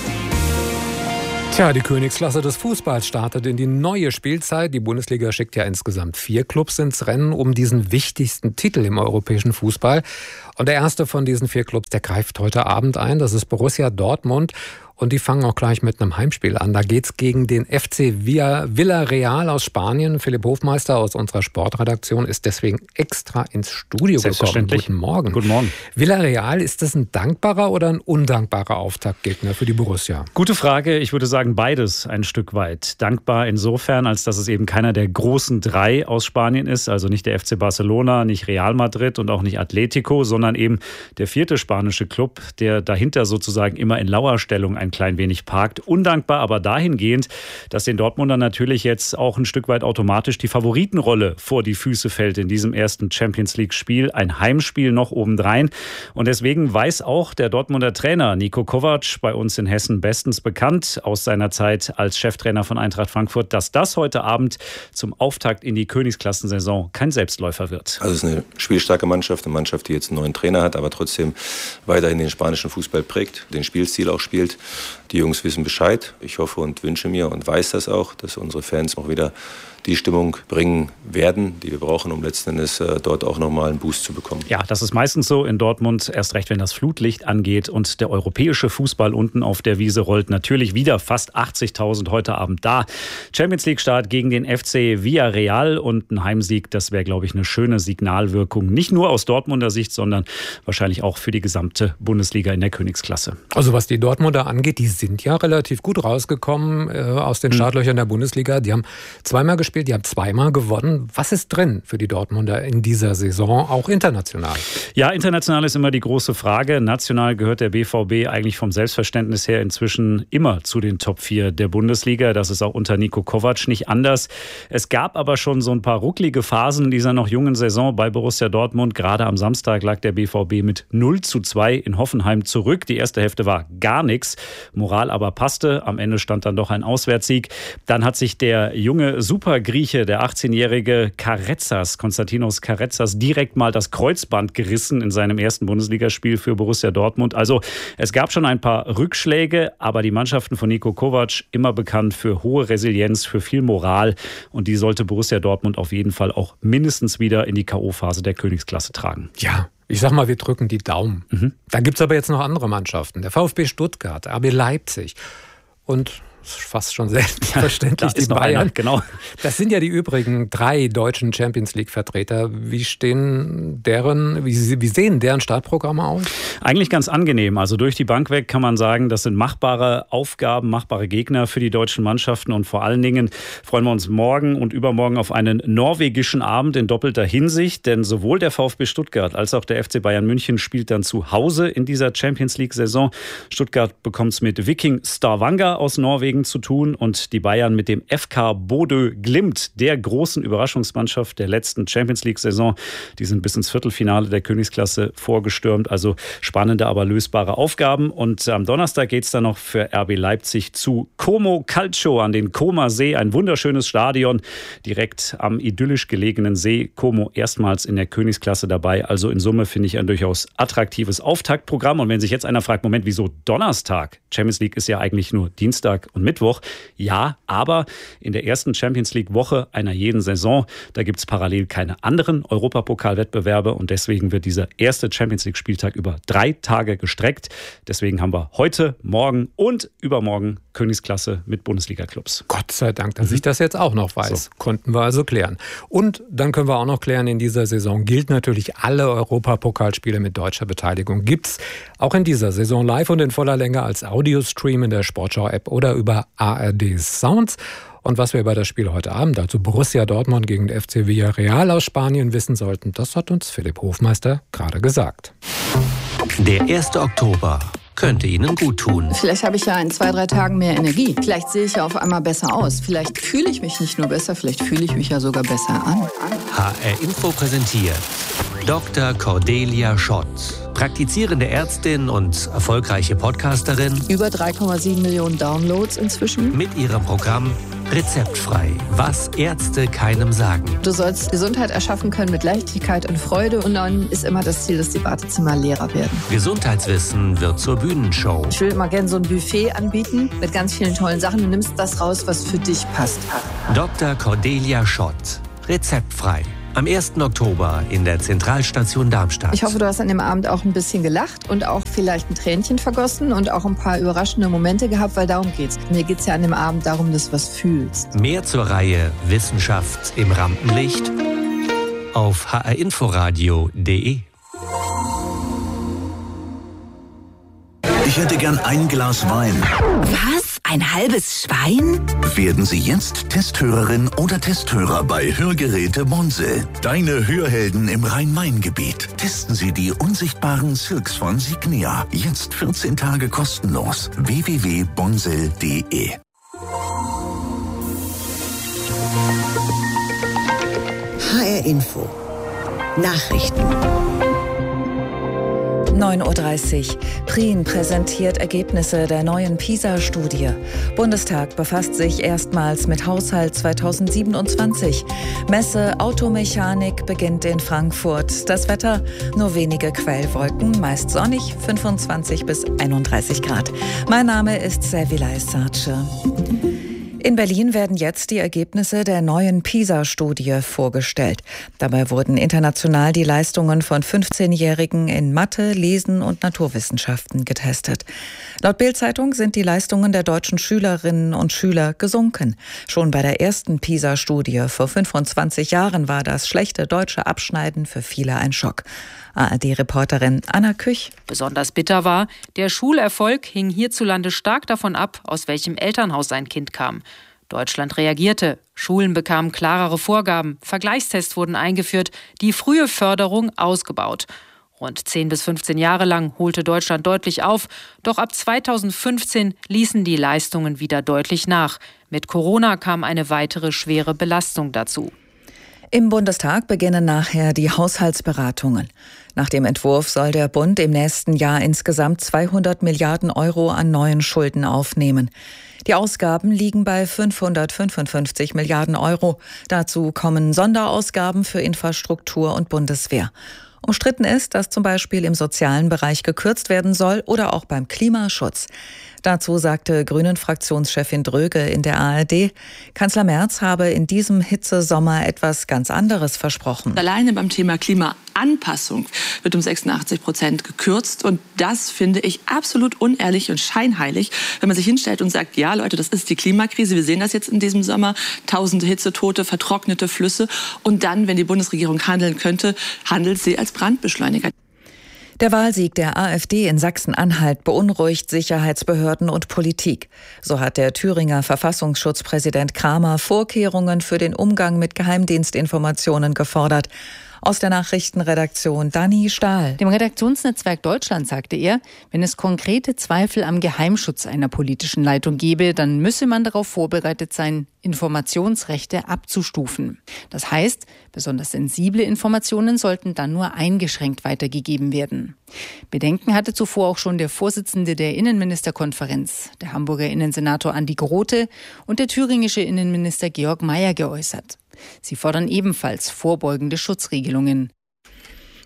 Tja, die Königsklasse des Fußballs startet in die neue Spielzeit. Die Bundesliga schickt ja insgesamt vier Clubs ins Rennen um diesen wichtigsten Titel im europäischen Fußball. Und der erste von diesen vier Clubs, der greift heute Abend ein. Das ist Borussia Dortmund. Und die fangen auch gleich mit einem Heimspiel an. Da geht's gegen den F C Villarreal aus Spanien. Philipp Hofmeister aus unserer Sportredaktion ist deswegen extra ins Studio gekommen. Guten Morgen.
Guten Morgen.
Villarreal, ist das ein dankbarer oder ein undankbarer Auftaktgegner für die Borussia?
Gute Frage. Ich würde sagen, beides ein Stück weit. Dankbar insofern, als dass es eben keiner der großen drei aus Spanien ist. Also nicht der F C Barcelona, nicht Real Madrid und auch nicht Atletico, sondern eben der vierte spanische Club, der dahinter sozusagen immer in Lauerstellung ein klein wenig parkt. Undankbar aber dahingehend, dass den Dortmundern natürlich jetzt auch ein Stück weit automatisch die Favoritenrolle vor die Füße fällt in diesem ersten Champions-League-Spiel. Ein Heimspiel noch obendrein. Und deswegen weiß auch der Dortmunder Trainer Niko Kovac, bei uns in Hessen bestens bekannt, aus seiner Zeit als Cheftrainer von Eintracht Frankfurt, dass das heute Abend zum Auftakt in die Königsklassensaison kein Selbstläufer wird.
Also es ist eine spielstarke Mannschaft, eine Mannschaft, die jetzt einen neuen Trainer hat, aber trotzdem weiterhin den spanischen Fußball prägt, den Spielstil auch spielt. Die Jungs wissen Bescheid. Ich hoffe und wünsche mir und weiß das auch, dass unsere Fans auch wieder die Stimmung bringen werden, die wir brauchen, um letzten Endes äh, dort auch nochmal einen Boost zu bekommen.
Ja, das ist meistens so in Dortmund, erst recht, wenn das Flutlicht angeht und der europäische Fußball unten auf der Wiese rollt. Natürlich wieder fast achtzigtausend heute Abend da. Champions League Start gegen den F C Villarreal und ein Heimsieg, das wäre, glaube ich, eine schöne Signalwirkung. Nicht nur aus Dortmunder Sicht, sondern wahrscheinlich auch für die gesamte Bundesliga in der Königsklasse.
Also was die Dortmunder angeht, die sind ja relativ gut rausgekommen äh, aus den Startlöchern der Bundesliga. Die haben zweimal gespielt. Die haben zweimal gewonnen. Was ist drin für die Dortmunder in dieser Saison, auch international?
Ja, international ist immer die große Frage. National gehört der B V B eigentlich vom Selbstverständnis her inzwischen immer zu den Top vier der Bundesliga. Das ist auch unter Niko Kovac nicht anders. Es gab aber schon so ein paar rucklige Phasen in dieser noch jungen Saison bei Borussia Dortmund. Gerade am Samstag lag der B V B mit null zu zwei in Hoffenheim zurück. Die erste Hälfte war gar nichts. Moral aber passte. Am Ende stand dann doch ein Auswärtssieg. Dann hat sich der junge Super Grieche, der achtzehnjährige Karetzas, Konstantinos Karetzas, direkt mal das Kreuzband gerissen in seinem ersten Bundesligaspiel für Borussia Dortmund. Also es gab schon ein paar Rückschläge, aber die Mannschaften von Niko Kovac immer bekannt für hohe Resilienz, für viel Moral, und die sollte Borussia Dortmund auf jeden Fall auch mindestens wieder in die K O-Phase der Königsklasse tragen.
Ja. Ich sag mal, wir drücken die Daumen. Mhm. Da gibt's aber jetzt noch andere Mannschaften. Der VfB Stuttgart, R B Leipzig und fast schon selbstverständlich ja, die Bayern. Einer,
genau.
Das sind ja die übrigen drei deutschen Champions-League-Vertreter. Wie stehen deren, wie, wie sehen deren Startprogramme aus?
Eigentlich ganz angenehm. Also durch die Bank weg kann man sagen, das sind machbare Aufgaben, machbare Gegner für die deutschen Mannschaften, und vor allen Dingen freuen wir uns morgen und übermorgen auf einen norwegischen Abend in doppelter Hinsicht, denn sowohl der VfB Stuttgart als auch der F C Bayern München spielt dann zu Hause in dieser Champions-League-Saison. Stuttgart bekommt es mit Viking Stavanger aus Norwegen zu tun und die Bayern mit dem F K Bodø Glimt, der großen Überraschungsmannschaft der letzten Champions-League-Saison. Die sind bis ins Viertelfinale der Königsklasse vorgestürmt, also spannende, aber lösbare Aufgaben. Und am Donnerstag geht es dann noch für R B Leipzig zu Como Calcio an den Comer See, ein wunderschönes Stadion direkt am idyllisch gelegenen See. Como erstmals in der Königsklasse dabei, also in Summe finde ich ein durchaus attraktives Auftaktprogramm. Und wenn sich jetzt einer fragt, Moment, wieso Donnerstag? Champions League ist ja eigentlich nur Dienstag und und Mittwoch. Ja, aber in der ersten Champions-League-Woche einer jeden Saison, da gibt es parallel keine anderen Europapokalwettbewerbe und deswegen wird dieser erste Champions-League-Spieltag über drei Tage gestreckt. Deswegen haben wir heute, morgen und übermorgen Königsklasse mit Bundesliga-Clubs.
Gott sei Dank, dass mhm. ich das jetzt auch noch weiß. So. Konnten wir also klären. Und dann können wir auch noch klären, in dieser Saison gilt natürlich, alle Europapokalspiele mit deutscher Beteiligung gibt's auch in dieser Saison live und in voller Länge als Audiostream in der Sportschau-App oder über A R D Sounds. Und was wir über das Spiel heute Abend, also Borussia Dortmund gegen F C Villarreal aus Spanien, wissen sollten, das hat uns Philipp Hofmeister gerade gesagt.
Der erste Oktober könnte Ihnen gut tun.
Vielleicht habe ich ja in zwei, drei Tagen mehr Energie. Vielleicht sehe ich ja auf einmal besser aus. Vielleicht fühle ich mich nicht nur besser, vielleicht fühle ich mich ja sogar besser an.
H R Info präsentiert Doktor Cordelia Schott. Praktizierende Ärztin und erfolgreiche Podcasterin.
Über drei Komma sieben Millionen Downloads inzwischen.
Mit ihrem Programm Rezeptfrei, was Ärzte keinem sagen.
Du sollst Gesundheit erschaffen können mit Leichtigkeit und Freude. Und dann ist immer das Ziel, dass die Wartezimmer leerer werden.
Gesundheitswissen wird zur Bühnenshow.
Ich will immer gerne so ein Buffet anbieten mit ganz vielen tollen Sachen. Du nimmst das raus, was für dich passt.
Doktor Cordelia Schott. Rezeptfrei. Am ersten Oktober in der Zentralstation Darmstadt.
Ich hoffe, du hast an dem Abend auch ein bisschen gelacht und auch vielleicht ein Tränchen vergossen und auch ein paar überraschende Momente gehabt, weil darum geht's. Mir geht's ja an dem Abend darum, dass du was fühlst.
Mehr zur Reihe Wissenschaft im Rampenlicht auf h r inforadio punkt d e.
Ich hätte gern ein Glas Wein.
Was? Ein halbes Schwein?
Werden Sie jetzt Testhörerin oder Testhörer bei Hörgeräte Bonse. Deine Hörhelden im Rhein-Main-Gebiet. Testen Sie die unsichtbaren Silks von Signia. Jetzt vierzehn Tage kostenlos. w w w punkt bonsel punkt d e.
H R Info. Nachrichten.
neun Uhr dreißig. Prien präsentiert Ergebnisse der neuen PISA-Studie. Bundestag befasst sich erstmals mit Haushalt zweitausendsiebenundzwanzig. Messe Automechanik beginnt in Frankfurt. Das Wetter, nur wenige Quellwolken, meist sonnig, fünfundzwanzig bis einunddreißig Grad. Mein Name ist Servilay Sarce. In Berlin werden jetzt die Ergebnisse der neuen PISA-Studie vorgestellt. Dabei wurden international die Leistungen von fünfzehnjährigen in Mathe, Lesen und Naturwissenschaften getestet. Laut Bild-Zeitung sind die Leistungen der deutschen Schülerinnen und Schüler gesunken. Schon bei der ersten PISA-Studie vor fünfundzwanzig Jahren war das schlechte deutsche Abschneiden für viele ein Schock. A R D-Reporterin Anna Küch.
Besonders bitter war, der Schulerfolg hing hierzulande stark davon ab, aus welchem Elternhaus ein Kind kam. Deutschland reagierte. Schulen bekamen klarere Vorgaben, Vergleichstests wurden eingeführt, die frühe Förderung ausgebaut. Rund zehn bis fünfzehn Jahre lang holte Deutschland deutlich auf, doch ab zweitausendfünfzehn ließen die Leistungen wieder deutlich nach. Mit Corona kam eine weitere schwere Belastung dazu.
Im Bundestag beginnen nachher die Haushaltsberatungen. Nach dem Entwurf soll der Bund im nächsten Jahr insgesamt zweihundert Milliarden Euro an neuen Schulden aufnehmen. Die Ausgaben liegen bei fünfhundertfünfundfünfzig Milliarden Euro. Dazu kommen Sonderausgaben für Infrastruktur und Bundeswehr. Umstritten ist, dass zum Beispiel im sozialen Bereich gekürzt werden soll oder auch beim Klimaschutz. Dazu sagte Grünen-Fraktionschefin Dröge in der A R D, Kanzler Merz habe in diesem Hitzesommer etwas ganz anderes versprochen.
Alleine beim Thema Klimaanpassung wird um sechsundachtzig Prozent gekürzt. Und das finde ich absolut unehrlich und scheinheilig, wenn man sich hinstellt und sagt, ja Leute, das ist die Klimakrise. Wir sehen das jetzt in diesem Sommer. Tausende Hitzetote, vertrocknete Flüsse. Und dann, wenn die Bundesregierung handeln könnte, handelt sie als Brandbeschleuniger.
Der Wahlsieg der AfD in Sachsen-Anhalt beunruhigt Sicherheitsbehörden und Politik. So hat der Thüringer Verfassungsschutzpräsident Kramer Vorkehrungen für den Umgang mit Geheimdienstinformationen gefordert. Aus der Nachrichtenredaktion Dani Stahl.
Dem Redaktionsnetzwerk Deutschland sagte er, wenn es konkrete Zweifel am Geheimschutz einer politischen Leitung gebe, dann müsse man darauf vorbereitet sein, Informationsrechte abzustufen. Das heißt, besonders sensible Informationen sollten dann nur eingeschränkt weitergegeben werden. Bedenken hatte zuvor auch schon der Vorsitzende der Innenministerkonferenz, der Hamburger Innensenator Andi Grote und der thüringische Innenminister Georg Mayer geäußert. Sie fordern ebenfalls vorbeugende Schutzregelungen.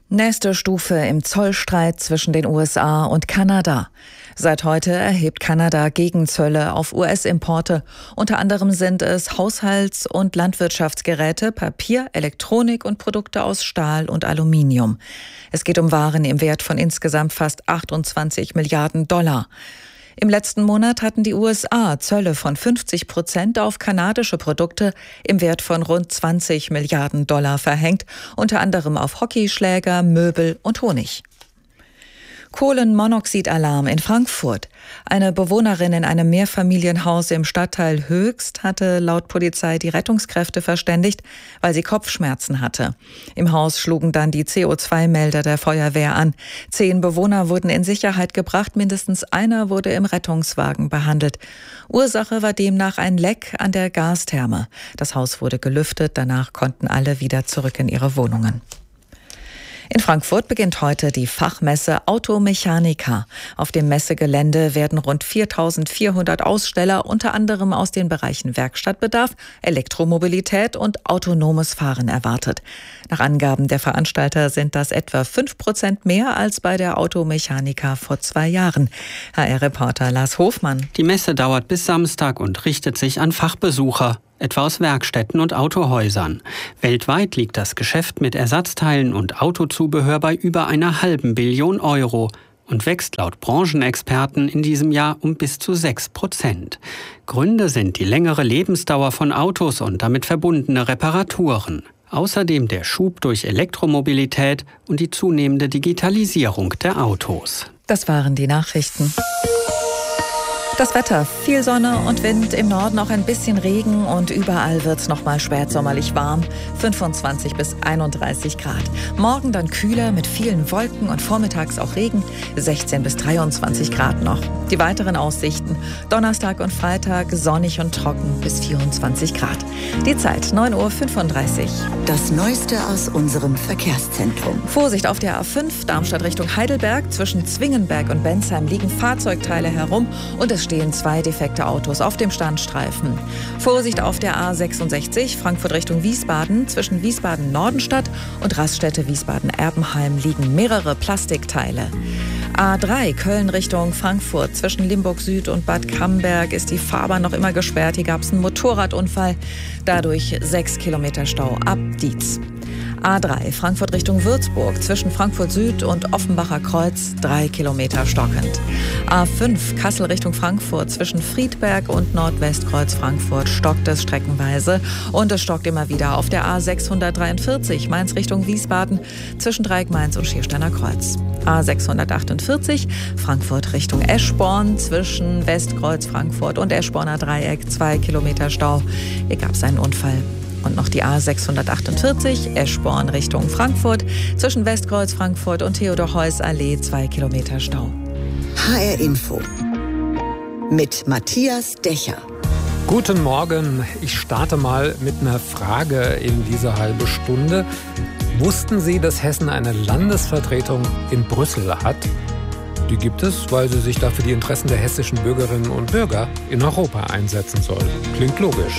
Nächste Stufe im Zollstreit zwischen den U S A und Kanada. Seit heute erhebt Kanada Gegenzölle auf U S-Importe. Unter anderem sind es Haushalts- und Landwirtschaftsgeräte, Papier, Elektronik und Produkte aus Stahl und Aluminium. Es geht um Waren im Wert von insgesamt fast achtundzwanzig Milliarden Dollar. Im letzten Monat hatten die U S A Zölle von fünfzig Prozent auf kanadische Produkte im Wert von rund zwanzig Milliarden Dollar verhängt, unter anderem auf Hockeyschläger, Möbel und Honig. Kohlenmonoxidalarm in Frankfurt. Eine Bewohnerin in einem Mehrfamilienhaus im Stadtteil Höchst hatte laut Polizei die Rettungskräfte verständigt, weil sie Kopfschmerzen hatte. Im Haus schlugen dann die C O zwei Melder der Feuerwehr an. Zehn Bewohner wurden in Sicherheit gebracht, mindestens einer wurde im Rettungswagen behandelt. Ursache war demnach ein Leck an der Gastherme. Das Haus wurde gelüftet, danach konnten alle wieder zurück in ihre Wohnungen. In Frankfurt beginnt heute die Fachmesse Automechanika. Auf dem Messegelände werden rund viertausendvierhundert Aussteller unter anderem aus den Bereichen Werkstattbedarf, Elektromobilität und autonomes Fahren erwartet. Nach Angaben der Veranstalter sind das etwa fünf Prozent mehr als bei der Automechanika vor zwei Jahren. H R-Reporter Lars Hofmann.
Die Messe dauert bis Samstag und richtet sich an Fachbesucher, etwa aus Werkstätten und Autohäusern. Weltweit liegt das Geschäft mit Ersatzteilen und Autozubehör bei über einer halben Billion Euro und wächst laut Branchenexperten in diesem Jahr um bis zu sechs Prozent. Gründe sind die längere Lebensdauer von Autos und damit verbundene Reparaturen. Außerdem der Schub durch Elektromobilität und die zunehmende Digitalisierung der Autos.
Das waren die Nachrichten. Das Wetter, viel Sonne und Wind, im Norden auch ein bisschen Regen und überall wird es nochmal spätsommerlich warm, fünfundzwanzig bis einunddreißig Grad. Morgen dann kühler mit vielen Wolken und vormittags auch Regen, sechzehn bis dreiundzwanzig Grad noch. Die weiteren Aussichten, Donnerstag und Freitag sonnig und trocken bis vierundzwanzig Grad. Die Zeit neun Uhr fünfunddreißig.
Das Neueste aus unserem Verkehrszentrum.
Vorsicht auf der A fünf, Darmstadt Richtung Heidelberg, zwischen Zwingenberg und Bensheim liegen Fahrzeugteile herum und es stehen zwei defekte Autos auf dem Standstreifen. Vorsicht auf der A sechsundsechzig, Frankfurt Richtung Wiesbaden. Zwischen Wiesbaden-Nordenstadt und Raststätte Wiesbaden-Erbenheim liegen mehrere Plastikteile. A drei, Köln Richtung Frankfurt. Zwischen Limburg Süd und Bad Camberg ist die Fahrbahn noch immer gesperrt. Hier gab es einen Motorradunfall. Dadurch sechs Kilometer Stau ab Dietz. A drei, Frankfurt Richtung Würzburg, zwischen Frankfurt Süd und Offenbacher Kreuz, drei Kilometer stockend. A fünf, Kassel Richtung Frankfurt, zwischen Friedberg und Nordwestkreuz Frankfurt stockt es streckenweise und es stockt immer wieder auf der A sechshundertdreiundvierzig, Mainz Richtung Wiesbaden, zwischen Dreieck-Mainz und Schiersteiner Kreuz. A sechshundertachtundvierzig, Frankfurt Richtung Eschborn, zwischen Westkreuz Frankfurt und Eschborner Dreieck, zwei Kilometer Stau. Hier gab es einen Unfall. Und noch die A sechshundertachtundvierzig, Eschborn Richtung Frankfurt, zwischen Westkreuz Frankfurt und Theodor-Heuss-Allee, zwei Kilometer Stau.
H R Info mit Matthias Dächer.
Guten Morgen, ich starte mal mit einer Frage in diese halbe Stunde. Wussten Sie, dass Hessen eine Landesvertretung in Brüssel hat? Die gibt es, weil sie sich dafür die Interessen der hessischen Bürgerinnen und Bürger in Europa einsetzen soll. Klingt logisch.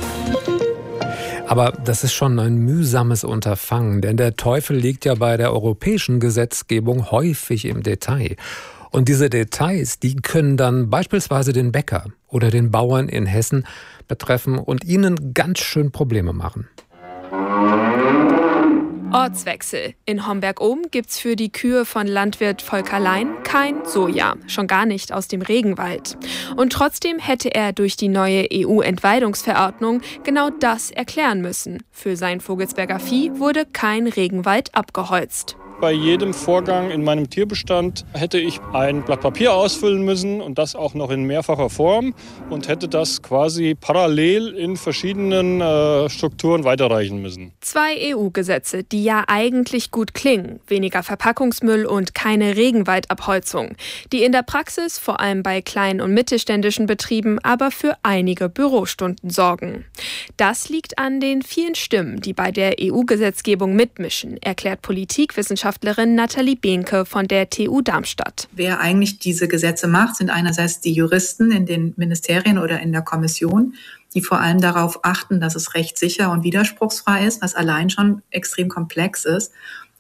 Aber das ist schon ein mühsames Unterfangen, denn der Teufel liegt ja bei der europäischen Gesetzgebung häufig im Detail. Und diese Details, die können dann beispielsweise den Bäcker oder den Bauern in Hessen betreffen und ihnen ganz schön Probleme machen.
Ortswechsel. In Homberg-Ohm gibt's für die Kühe von Landwirt Volker Lein kein Soja, schon gar nicht aus dem Regenwald. Und trotzdem hätte er durch die neue E U-Entweidungsverordnung genau das erklären müssen. Für sein Vogelsberger Vieh wurde kein Regenwald abgeholzt.
Bei jedem Vorgang in meinem Tierbestand hätte ich ein Blatt Papier ausfüllen müssen und das auch noch in mehrfacher Form und hätte das quasi parallel in verschiedenen äh, Strukturen weiterreichen müssen.
Zwei E U-Gesetze, die ja eigentlich gut klingen. Weniger Verpackungsmüll und keine Regenwaldabholzung. Die in der Praxis, vor allem bei kleinen und mittelständischen Betrieben, aber für einige Bürostunden sorgen. Das liegt an den vielen Stimmen, die bei der E U-Gesetzgebung mitmischen, erklärt Politikwissenschaftlerin Nathalie Behnke von der T U Darmstadt.
Wer eigentlich diese Gesetze macht, sind einerseits die Juristen in den Ministerien oder in der Kommission, die vor allem darauf achten, dass es rechtssicher und widerspruchsfrei ist, was allein schon extrem komplex ist.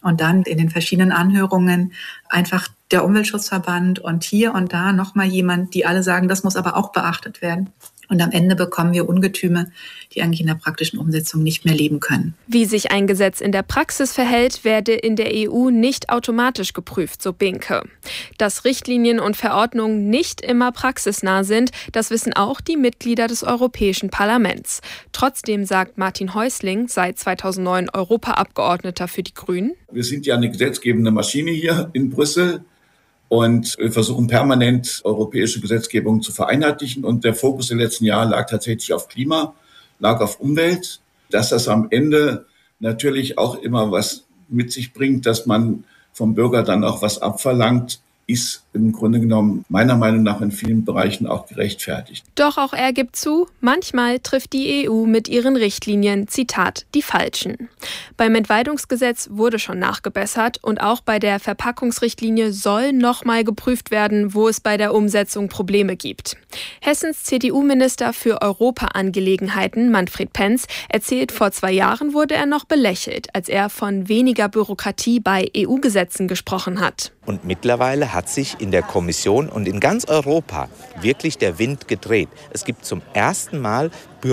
Und dann in den verschiedenen Anhörungen einfach der Umweltschutzverband und hier und da nochmal jemand, die alle sagen, das muss aber auch beachtet werden. Und am Ende bekommen wir Ungetüme, die eigentlich in der praktischen Umsetzung nicht mehr leben können.
Wie sich ein Gesetz in der Praxis verhält, werde in der E U nicht automatisch geprüft, so Binke. Dass Richtlinien und Verordnungen nicht immer praxisnah sind, das wissen auch die Mitglieder des Europäischen Parlaments. Trotzdem sagt Martin Häusling, seit zweitausendneun Europaabgeordneter für die Grünen:
Wir sind ja eine gesetzgebende Maschine hier in Brüssel. Und wir versuchen permanent europäische Gesetzgebung zu vereinheitlichen. Und der Fokus der letzten Jahre lag tatsächlich auf Klima, lag auf Umwelt. Dass das am Ende natürlich auch immer was mit sich bringt, dass man vom Bürger dann auch was abverlangt, ist im Grunde genommen meiner Meinung nach in vielen Bereichen auch gerechtfertigt.
Doch auch er gibt zu, manchmal trifft die E U mit ihren Richtlinien, Zitat, die Falschen. Beim Entwaldungsgesetz wurde schon nachgebessert und auch bei der Verpackungsrichtlinie soll nochmal geprüft werden, wo es bei der Umsetzung Probleme gibt. Hessens C D U-Minister für Europaangelegenheiten, Manfred Penz, erzählt, vor zwei Jahren wurde er noch belächelt, als er von weniger Bürokratie bei E U-Gesetzen gesprochen hat.
Und mittlerweile hat sich in der Kommission und in ganz Europa wirklich der Wind gedreht. Es gibt zum ersten Mal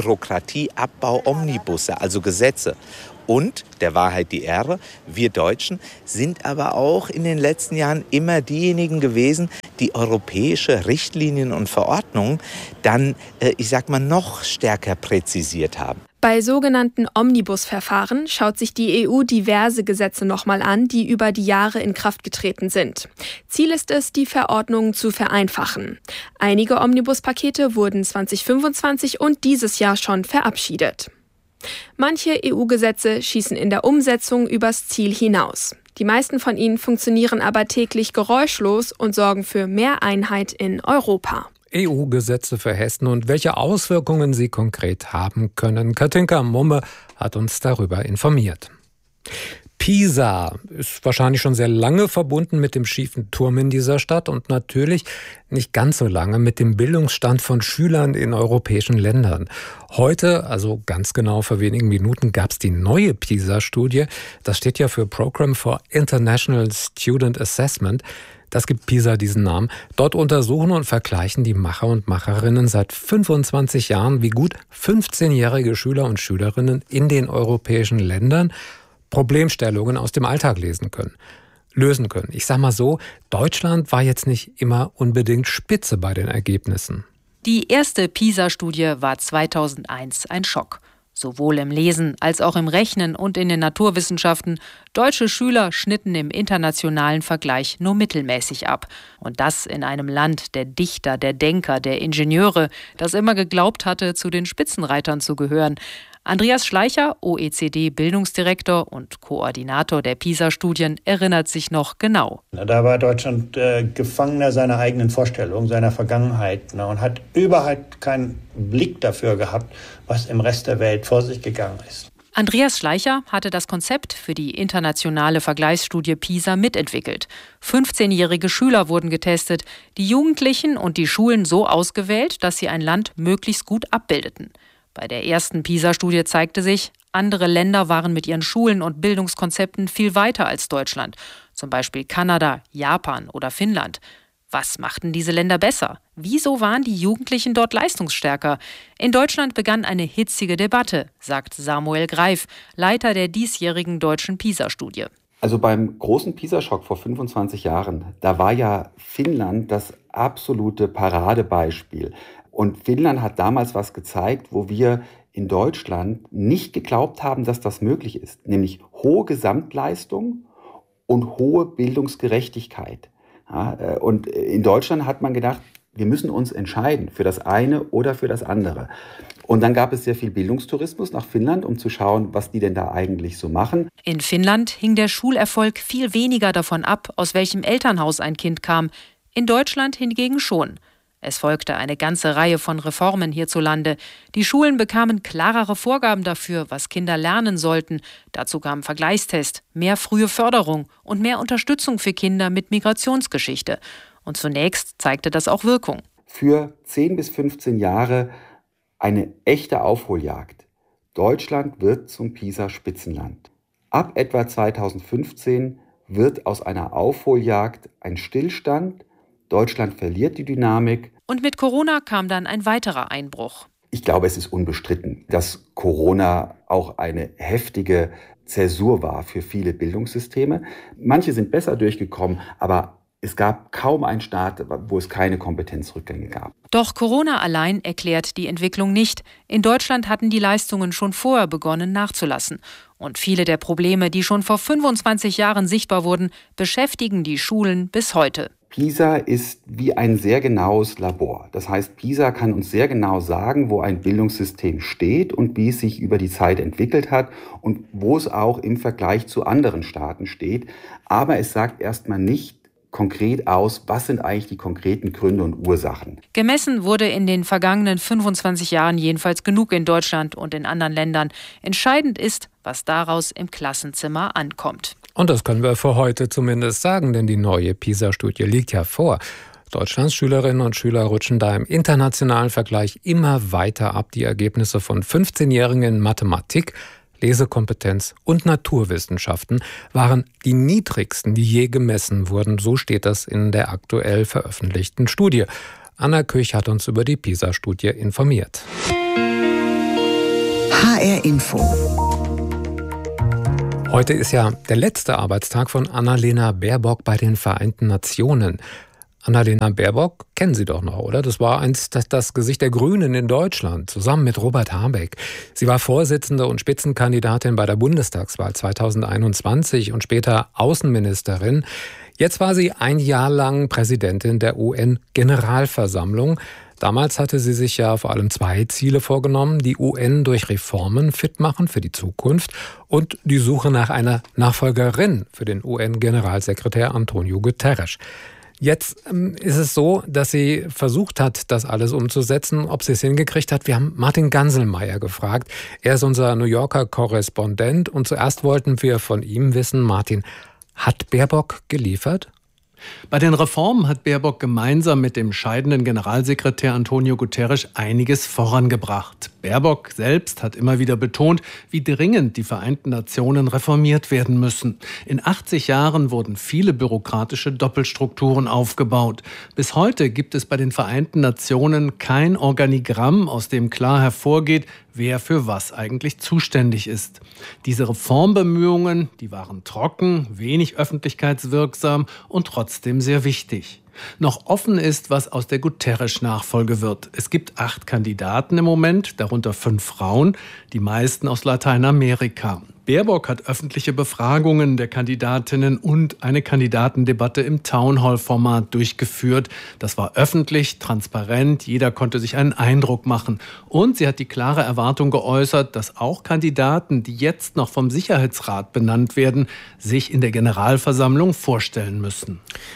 Bürokratieabbau-Omnibusse, also Gesetze. Und, der Wahrheit die Ehre, wir Deutschen sind aber auch in den letzten Jahren immer diejenigen gewesen, die europäische Richtlinien und Verordnungen dann, äh, ich sag mal, noch stärker präzisiert haben.
Bei sogenannten Omnibusverfahren schaut sich die E U diverse Gesetze nochmal an, die über die Jahre in Kraft getreten sind. Ziel ist es, die Verordnungen zu vereinfachen. Einige Omnibuspakete wurden zweitausendfünfundzwanzig und dieses Jahr schon verabschiedet. Manche E U-Gesetze schießen in der Umsetzung übers Ziel hinaus. Die meisten von ihnen funktionieren aber täglich geräuschlos und sorgen für mehr Einheit in Europa.
E U-Gesetze für Hessen und welche Auswirkungen sie konkret haben können. Katinka Mumme hat uns darüber informiert. Pisa ist wahrscheinlich schon sehr lange verbunden mit dem schiefen Turm in dieser Stadt und natürlich nicht ganz so lange mit dem Bildungsstand von Schülern in europäischen Ländern. Heute, also ganz genau vor wenigen Minuten, gab es die neue Pisa-Studie. Das steht ja für Program for International Student Assessment. Das gibt Pisa diesen Namen. Dort untersuchen und vergleichen die Macher und Macherinnen seit fünfundzwanzig Jahren, wie gut fünfzehnjährige Schüler und Schülerinnen in den europäischen Ländern Problemstellungen aus dem Alltag lesen können, lösen können. Ich sag mal so, Deutschland war jetzt nicht immer unbedingt Spitze bei den Ergebnissen.
Die erste Pisa-Studie war zweitausendeins ein Schock. Sowohl im Lesen als auch im Rechnen und in den Naturwissenschaften. Deutsche Schüler schnitten im internationalen Vergleich nur mittelmäßig ab. Und das in einem Land der Dichter, der Denker, der Ingenieure, das immer geglaubt hatte, zu den Spitzenreitern zu gehören. Andreas Schleicher, O E C D-Bildungsdirektor und Koordinator der Pisa-Studien, erinnert sich noch genau.
Da war Deutschland äh, Gefangener seiner eigenen Vorstellung, seiner Vergangenheit, ne, und hat überhaupt keinen Blick dafür gehabt, was im Rest der Welt vor sich gegangen ist.
Andreas Schleicher hatte das Konzept für die internationale Vergleichsstudie Pisa mitentwickelt. fünfzehnjährige Schüler wurden getestet, die Jugendlichen und die Schulen so ausgewählt, dass sie ein Land möglichst gut abbildeten. Bei der ersten Pisa-Studie zeigte sich, andere Länder waren mit ihren Schulen und Bildungskonzepten viel weiter als Deutschland. Zum Beispiel Kanada, Japan oder Finnland. Was machten diese Länder besser? Wieso waren die Jugendlichen dort leistungsstärker? In Deutschland begann eine hitzige Debatte, sagt Samuel Greif, Leiter der diesjährigen deutschen Pisa-Studie.
Also beim großen Pisa-Schock vor fünfundzwanzig Jahren, da war ja Finnland das absolute Paradebeispiel. Und Finnland hat damals was gezeigt, wo wir in Deutschland nicht geglaubt haben, dass das möglich ist. Nämlich hohe Gesamtleistung und hohe Bildungsgerechtigkeit. Ja, und in Deutschland hat man gedacht, wir müssen uns entscheiden für das eine oder für das andere. Und dann gab es sehr viel Bildungstourismus nach Finnland, um zu schauen, was die denn da eigentlich so machen.
In Finnland hing der Schulerfolg viel weniger davon ab, aus welchem Elternhaus ein Kind kam. In Deutschland hingegen schon. Es folgte eine ganze Reihe von Reformen hierzulande. Die Schulen bekamen klarere Vorgaben dafür, was Kinder lernen sollten. Dazu kam Vergleichstest, mehr frühe Förderung und mehr Unterstützung für Kinder mit Migrationsgeschichte. Und zunächst zeigte das auch Wirkung.
Für zehn bis fünfzehn Jahre eine echte Aufholjagd. Deutschland wird zum Pisa-Spitzenland. Ab etwa zweitausendfünfzehn wird aus einer Aufholjagd ein Stillstand. Deutschland verliert die Dynamik.
Und mit Corona kam dann ein weiterer Einbruch.
Ich glaube, es ist unbestritten, dass Corona auch eine heftige Zäsur war für viele Bildungssysteme. Manche sind besser durchgekommen, aber es gab kaum einen Staat, wo es keine Kompetenzrückgänge gab.
Doch Corona allein erklärt die Entwicklung nicht. In Deutschland hatten die Leistungen schon vorher begonnen nachzulassen. Und viele der Probleme, die schon vor fünfundzwanzig Jahren sichtbar wurden, beschäftigen die Schulen bis heute.
PISA ist wie ein sehr genaues Labor. Das heißt, PISA kann uns sehr genau sagen, wo ein Bildungssystem steht und wie es sich über die Zeit entwickelt hat und wo es auch im Vergleich zu anderen Staaten steht. Aber es sagt erstmal nicht konkret aus, was sind eigentlich die konkreten Gründe und Ursachen.
Gemessen wurde in den vergangenen fünfundzwanzig Jahren jedenfalls genug in Deutschland und in anderen Ländern. Entscheidend ist, was daraus im Klassenzimmer ankommt.
Und das können wir für heute zumindest sagen, denn die neue PISA-Studie liegt ja vor. Deutschlands Schülerinnen und Schüler rutschen da im internationalen Vergleich immer weiter ab. Die Ergebnisse von fünfzehnjährigen in Mathematik, Lesekompetenz und Naturwissenschaften waren die niedrigsten, die je gemessen wurden. So steht das in der aktuell veröffentlichten Studie. Anna Küch hat uns über die PISA-Studie informiert.
H R Info.
Heute ist ja der letzte Arbeitstag von Annalena Baerbock bei den Vereinten Nationen. Annalena Baerbock kennen Sie doch noch, oder? Das war einst das, das Gesicht der Grünen in Deutschland, zusammen mit Robert Habeck. Sie war Vorsitzende und Spitzenkandidatin bei der Bundestagswahl zweitausendeinundzwanzig und später Außenministerin. Jetzt war sie ein Jahr lang Präsidentin der U N-Generalversammlung. Damals hatte sie sich ja vor allem zwei Ziele vorgenommen: die U N durch Reformen fit machen für die Zukunft und die Suche nach einer Nachfolgerin für den U N-Generalsekretär Antonio Guterres. Jetzt ähm, ist es so, dass sie versucht hat, das alles umzusetzen. Ob sie es hingekriegt hat, wir haben Martin Ganselmeier gefragt. Er ist unser New Yorker Korrespondent und zuerst wollten wir von ihm wissen, Martin, hat Baerbock geliefert?
Bei den Reformen hat Baerbock gemeinsam mit dem scheidenden Generalsekretär Antonio Guterres einiges vorangebracht. Baerbock selbst hat immer wieder betont, wie dringend die Vereinten Nationen reformiert werden müssen. In achtzig Jahren wurden viele bürokratische Doppelstrukturen aufgebaut. Bis heute gibt es bei den Vereinten Nationen kein Organigramm, aus dem klar hervorgeht, wer für was eigentlich zuständig ist. Diese Reformbemühungen, die waren trocken, wenig öffentlichkeitswirksam und trotzdem sehr wichtig. Noch offen ist, was aus der Guterres-Nachfolge wird. Es gibt acht Kandidaten im Moment, darunter fünf Frauen, die meisten aus Lateinamerika. Baerbock hat öffentliche Befragungen der Kandidatinnen und eine Kandidatendebatte im Townhall-Format durchgeführt. Das war öffentlich, transparent, jeder konnte sich einen Eindruck machen. Und sie hat die klare Erwartung geäußert, dass auch Kandidaten, die jetzt noch vom Sicherheitsrat benannt werden, sich in der Generalversammlung vorstellen müssen.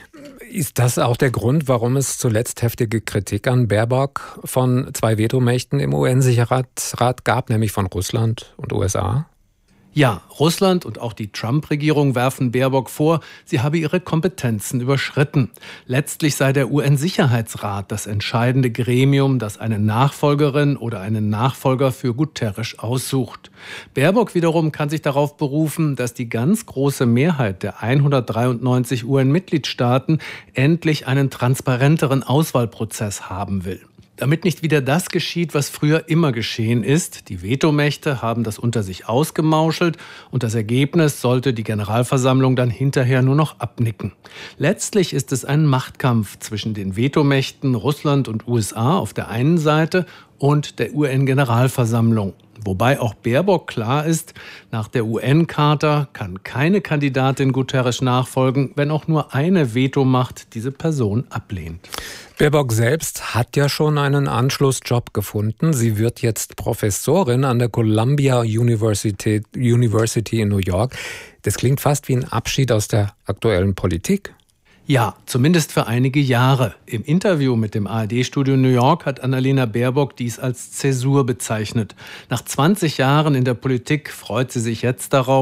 Ist das auch der Grund, warum es zuletzt heftige Kritik an Baerbock von zwei Vetomächten im U N-Sicherheitsrat gab, nämlich von Russland und U S A?
Ja, Russland und auch die Trump-Regierung werfen Baerbock vor, sie habe ihre Kompetenzen überschritten. Letztlich sei der U N-Sicherheitsrat das entscheidende Gremium, das eine Nachfolgerin oder einen Nachfolger für Guterres aussucht. Baerbock wiederum kann sich darauf berufen, dass die ganz große Mehrheit der hundertdreiundneunzig U N-Mitgliedstaaten endlich einen transparenteren Auswahlprozess haben will. Damit nicht wieder das geschieht, was früher immer geschehen ist. Die Vetomächte haben das unter sich ausgemauschelt und das Ergebnis sollte die Generalversammlung dann hinterher nur noch abnicken. Letztlich ist es ein Machtkampf zwischen den Vetomächten Russland und U S A auf der einen Seite und der U N-Generalversammlung. Wobei auch Baerbock klar ist, nach der U N-Charta kann keine Kandidatin Guterres nachfolgen, wenn auch nur eine Vetomacht diese Person ablehnt.
Baerbock selbst hat ja schon einen Anschlussjob gefunden. Sie wird jetzt Professorin an der Columbia University, University in New York. Das klingt fast wie ein Abschied aus der aktuellen Politik.
Ja, zumindest für einige Jahre. Im Interview mit dem A R D-Studio New York hat Annalena Baerbock dies als Zäsur bezeichnet. Nach zwanzig Jahren in der Politik freut sie sich jetzt darauf,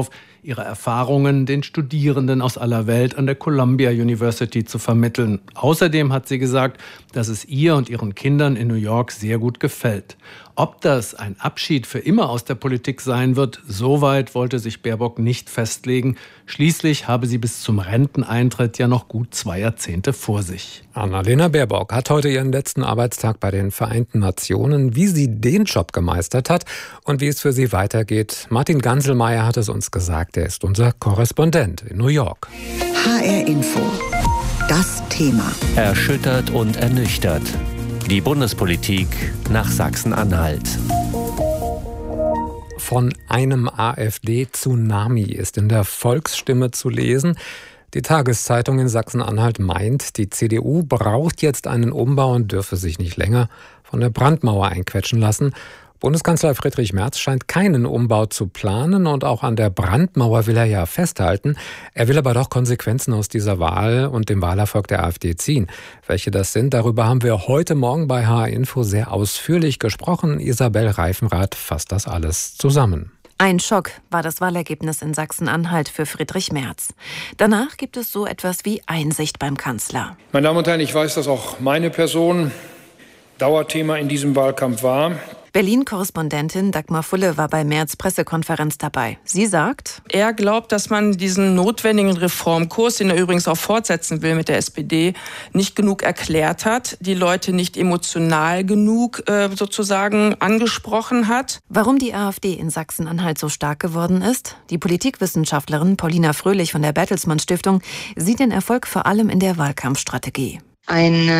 ihre Erfahrungen den Studierenden aus aller Welt an der Columbia University zu vermitteln. Außerdem hat sie gesagt, dass es ihr und ihren Kindern in New York sehr gut gefällt. Ob das ein Abschied für immer aus der Politik sein wird, so weit wollte sich Baerbock nicht festlegen. Schließlich habe sie bis zum Renteneintritt ja noch gut zwei Jahrzehnte vor sich.
Annalena Baerbock hat heute ihren letzten Arbeitstag bei den Vereinten Nationen. Wie sie den Job gemeistert hat und wie es für sie weitergeht, Martin Ganselmeier hat es uns gesagt. Er ist unser Korrespondent in New York.
H R Info. Das Thema.
Erschüttert und ernüchtert. Die Bundespolitik nach Sachsen-Anhalt.
Von einem AfD-Tsunami ist in der Volksstimme zu lesen. Die Tageszeitung in Sachsen-Anhalt meint, die C D U braucht jetzt einen Umbau und dürfe sich nicht länger von der Brandmauer einquetschen lassen. Bundeskanzler Friedrich Merz scheint keinen Umbau zu planen und auch an der Brandmauer will er ja festhalten. Er will aber doch Konsequenzen aus dieser Wahl und dem Wahlerfolg der AfD ziehen. Welche das sind, darüber haben wir heute Morgen bei H R Info sehr ausführlich gesprochen. Isabel Reifenrath fasst das alles zusammen.
Ein Schock war das Wahlergebnis in Sachsen-Anhalt für Friedrich Merz. Danach gibt es so etwas wie Einsicht beim Kanzler.
Meine Damen und Herren, ich weiß, dass auch meine Person Dauerthema in diesem Wahlkampf war.
Berlin-Korrespondentin Dagmar Fulle war bei Merz' Pressekonferenz dabei. Sie sagt,
er glaubt, dass man diesen notwendigen Reformkurs, den er übrigens auch fortsetzen will mit der S P D, nicht genug erklärt hat, die Leute nicht emotional genug äh, sozusagen angesprochen hat.
Warum die AfD in Sachsen-Anhalt so stark geworden ist? Die Politikwissenschaftlerin Paulina Fröhlich von der Bertelsmann Stiftung sieht den Erfolg vor allem in der Wahlkampfstrategie.
Eine